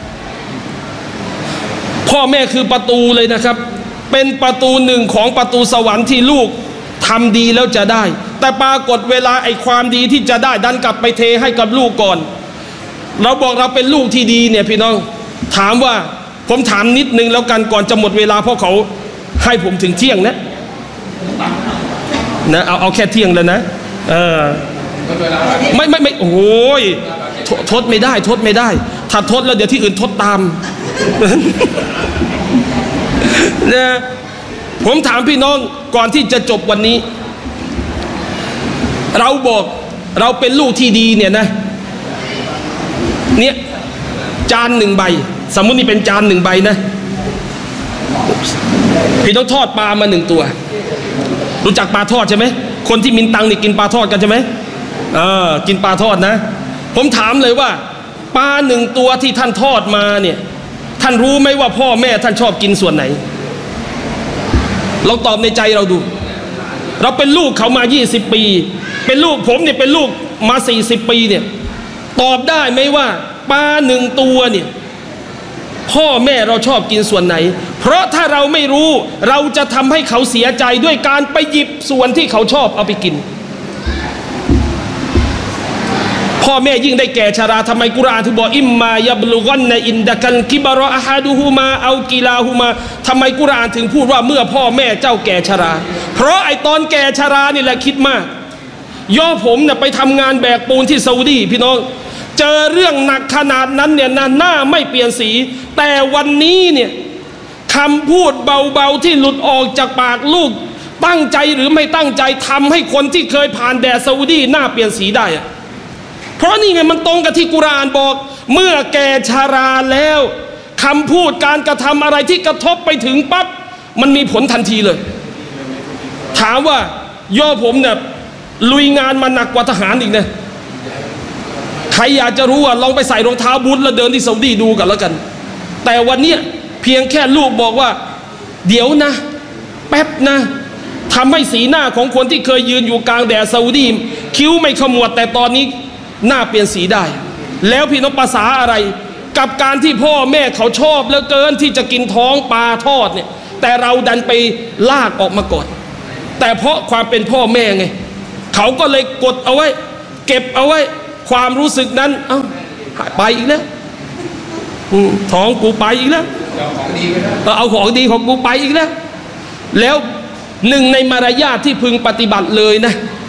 พ่อแม่คือประตูเลยนะครับเป็นประตูหนึ่งของประตูสวรรค์ที่ลูกทำดีแล้วจะได้แต่ปรากฏเวลาไอ้ความดีที่จะได้ดันกลับไปเทให้กับลูกก่อนเราบอกเราเป็นลูกที่ดีเนี่ยพี่น้องถามว่าผมถามนิดนึงแล้วกันก่อนจะหมดเวลาเพราะเขาให้ผมถึงเที่ยงนะเอาแค่เที่ยงแล้วนะไม่โอ้ยทดไม่ได้ถ้าทดแล้วเดี๋ยวที่อื่นทดตามนะผมถามพี่น้องก่อนที่จะจบวันนี้เราบอกเราเป็นลูกที่ดีเนี่ยนะเนี่ยจาน1ใบสมมุตินี่เป็นจาน1ใบนะพี่ต้องทอดปลามา1ตัวรู้จักปลาทอดใช่ไหมคนที่มินตังนี่กินปลาทอดกันใช่ไหมกินปลาทอดนะผมถามเลยว่าปลา1ตัวที่ท่านทอดมาเนี่ยท่านรู้ไหมว่าพ่อแม่ท่านชอบกินส่วนไหนเราตอบในใจเราดูเราเป็นลูกเขามา20ปีเป็นลูกผมเนี่ยเป็นลูกมา40ปีเนี่ยตอบได้ไหมว่าปลา1ตัวเนี่ยพ่อแม่เราชอบกินส่วนไหนเพราะถ้าเราไม่รู้เราจะทำให้เขาเสียใจด้วยการไปหยิบส่วนที่เขาชอบเอาไปกินพ่อแม่ยิ่งได้แก่ชราทำไมกุรอานถึงบอกอิมมายับลุกอนในอินดะกันกิบรออะฮาดูฮูมาเอากีลาฮูมาทำไมกุรอานถึงพูดว่าเมื่อพ่อแม่เจ้าแก่ชราเพราะไอตอนแก่ชรานี่แหละคิดมากย่อผมเนี่ยไปทำงานแบกปูนที่ซาอุดีพี่น้องเจอเรื่องหนักขนาดนั้นเนี่ยหน้าไม่เปลี่ยนสีแต่วันนี้เนี่ยคำพูดเบาๆที่หลุดออกจากปากลูกตั้งใจหรือไม่ตั้งใจทำให้คนที่เคยผ่านแดดซาอุดีหน้าเปลี่ยนสีได้อะเพราะนี่ไงมันตรงกับที่กุรอานบอกเมื่อแก่ชราแล้วคำพูดการกระทำอะไรที่กระทบไปถึงปั๊บมันมีผลทันทีเลยถามว่าย่อผมเนี่ยลุยงานมาหนักกว่าทหารอีกนะใครอยากจะรู้ว่าลองไปใส่รองเท้าบูทแล้วเดินที่ซาอุดีดูกันแล้วกันแต่วันนี้เพียงแค่ลูกบอกว่าเดี๋ยวนะแป๊บนะทำให้สีหน้าของคนที่เคยยืนอยู่กลางแดดซาอุดีคิ้วไม่ขมวดแต่ตอนนี้หน้าเปลี่ยนสีได้แล้วพี่น้องภาษาอะไรกับการที่พ่อแม่เขาชอบเหลือเกินที่จะกินท้องปลาทอดเนี่ยแต่เราดันไปลากออกมาก่อนแต่เพราะความเป็นพ่อแม่ไงเขาก็เลยกดเอาไว้เก็บเอาไว้ความรู้สึกนั้นไปอีกแล้วท้องกูไปอีกแล้วเอาของดีของกูไปอีกแล้วหนึ่งในมารยาทที่พึงปฏิบัติเลยนะ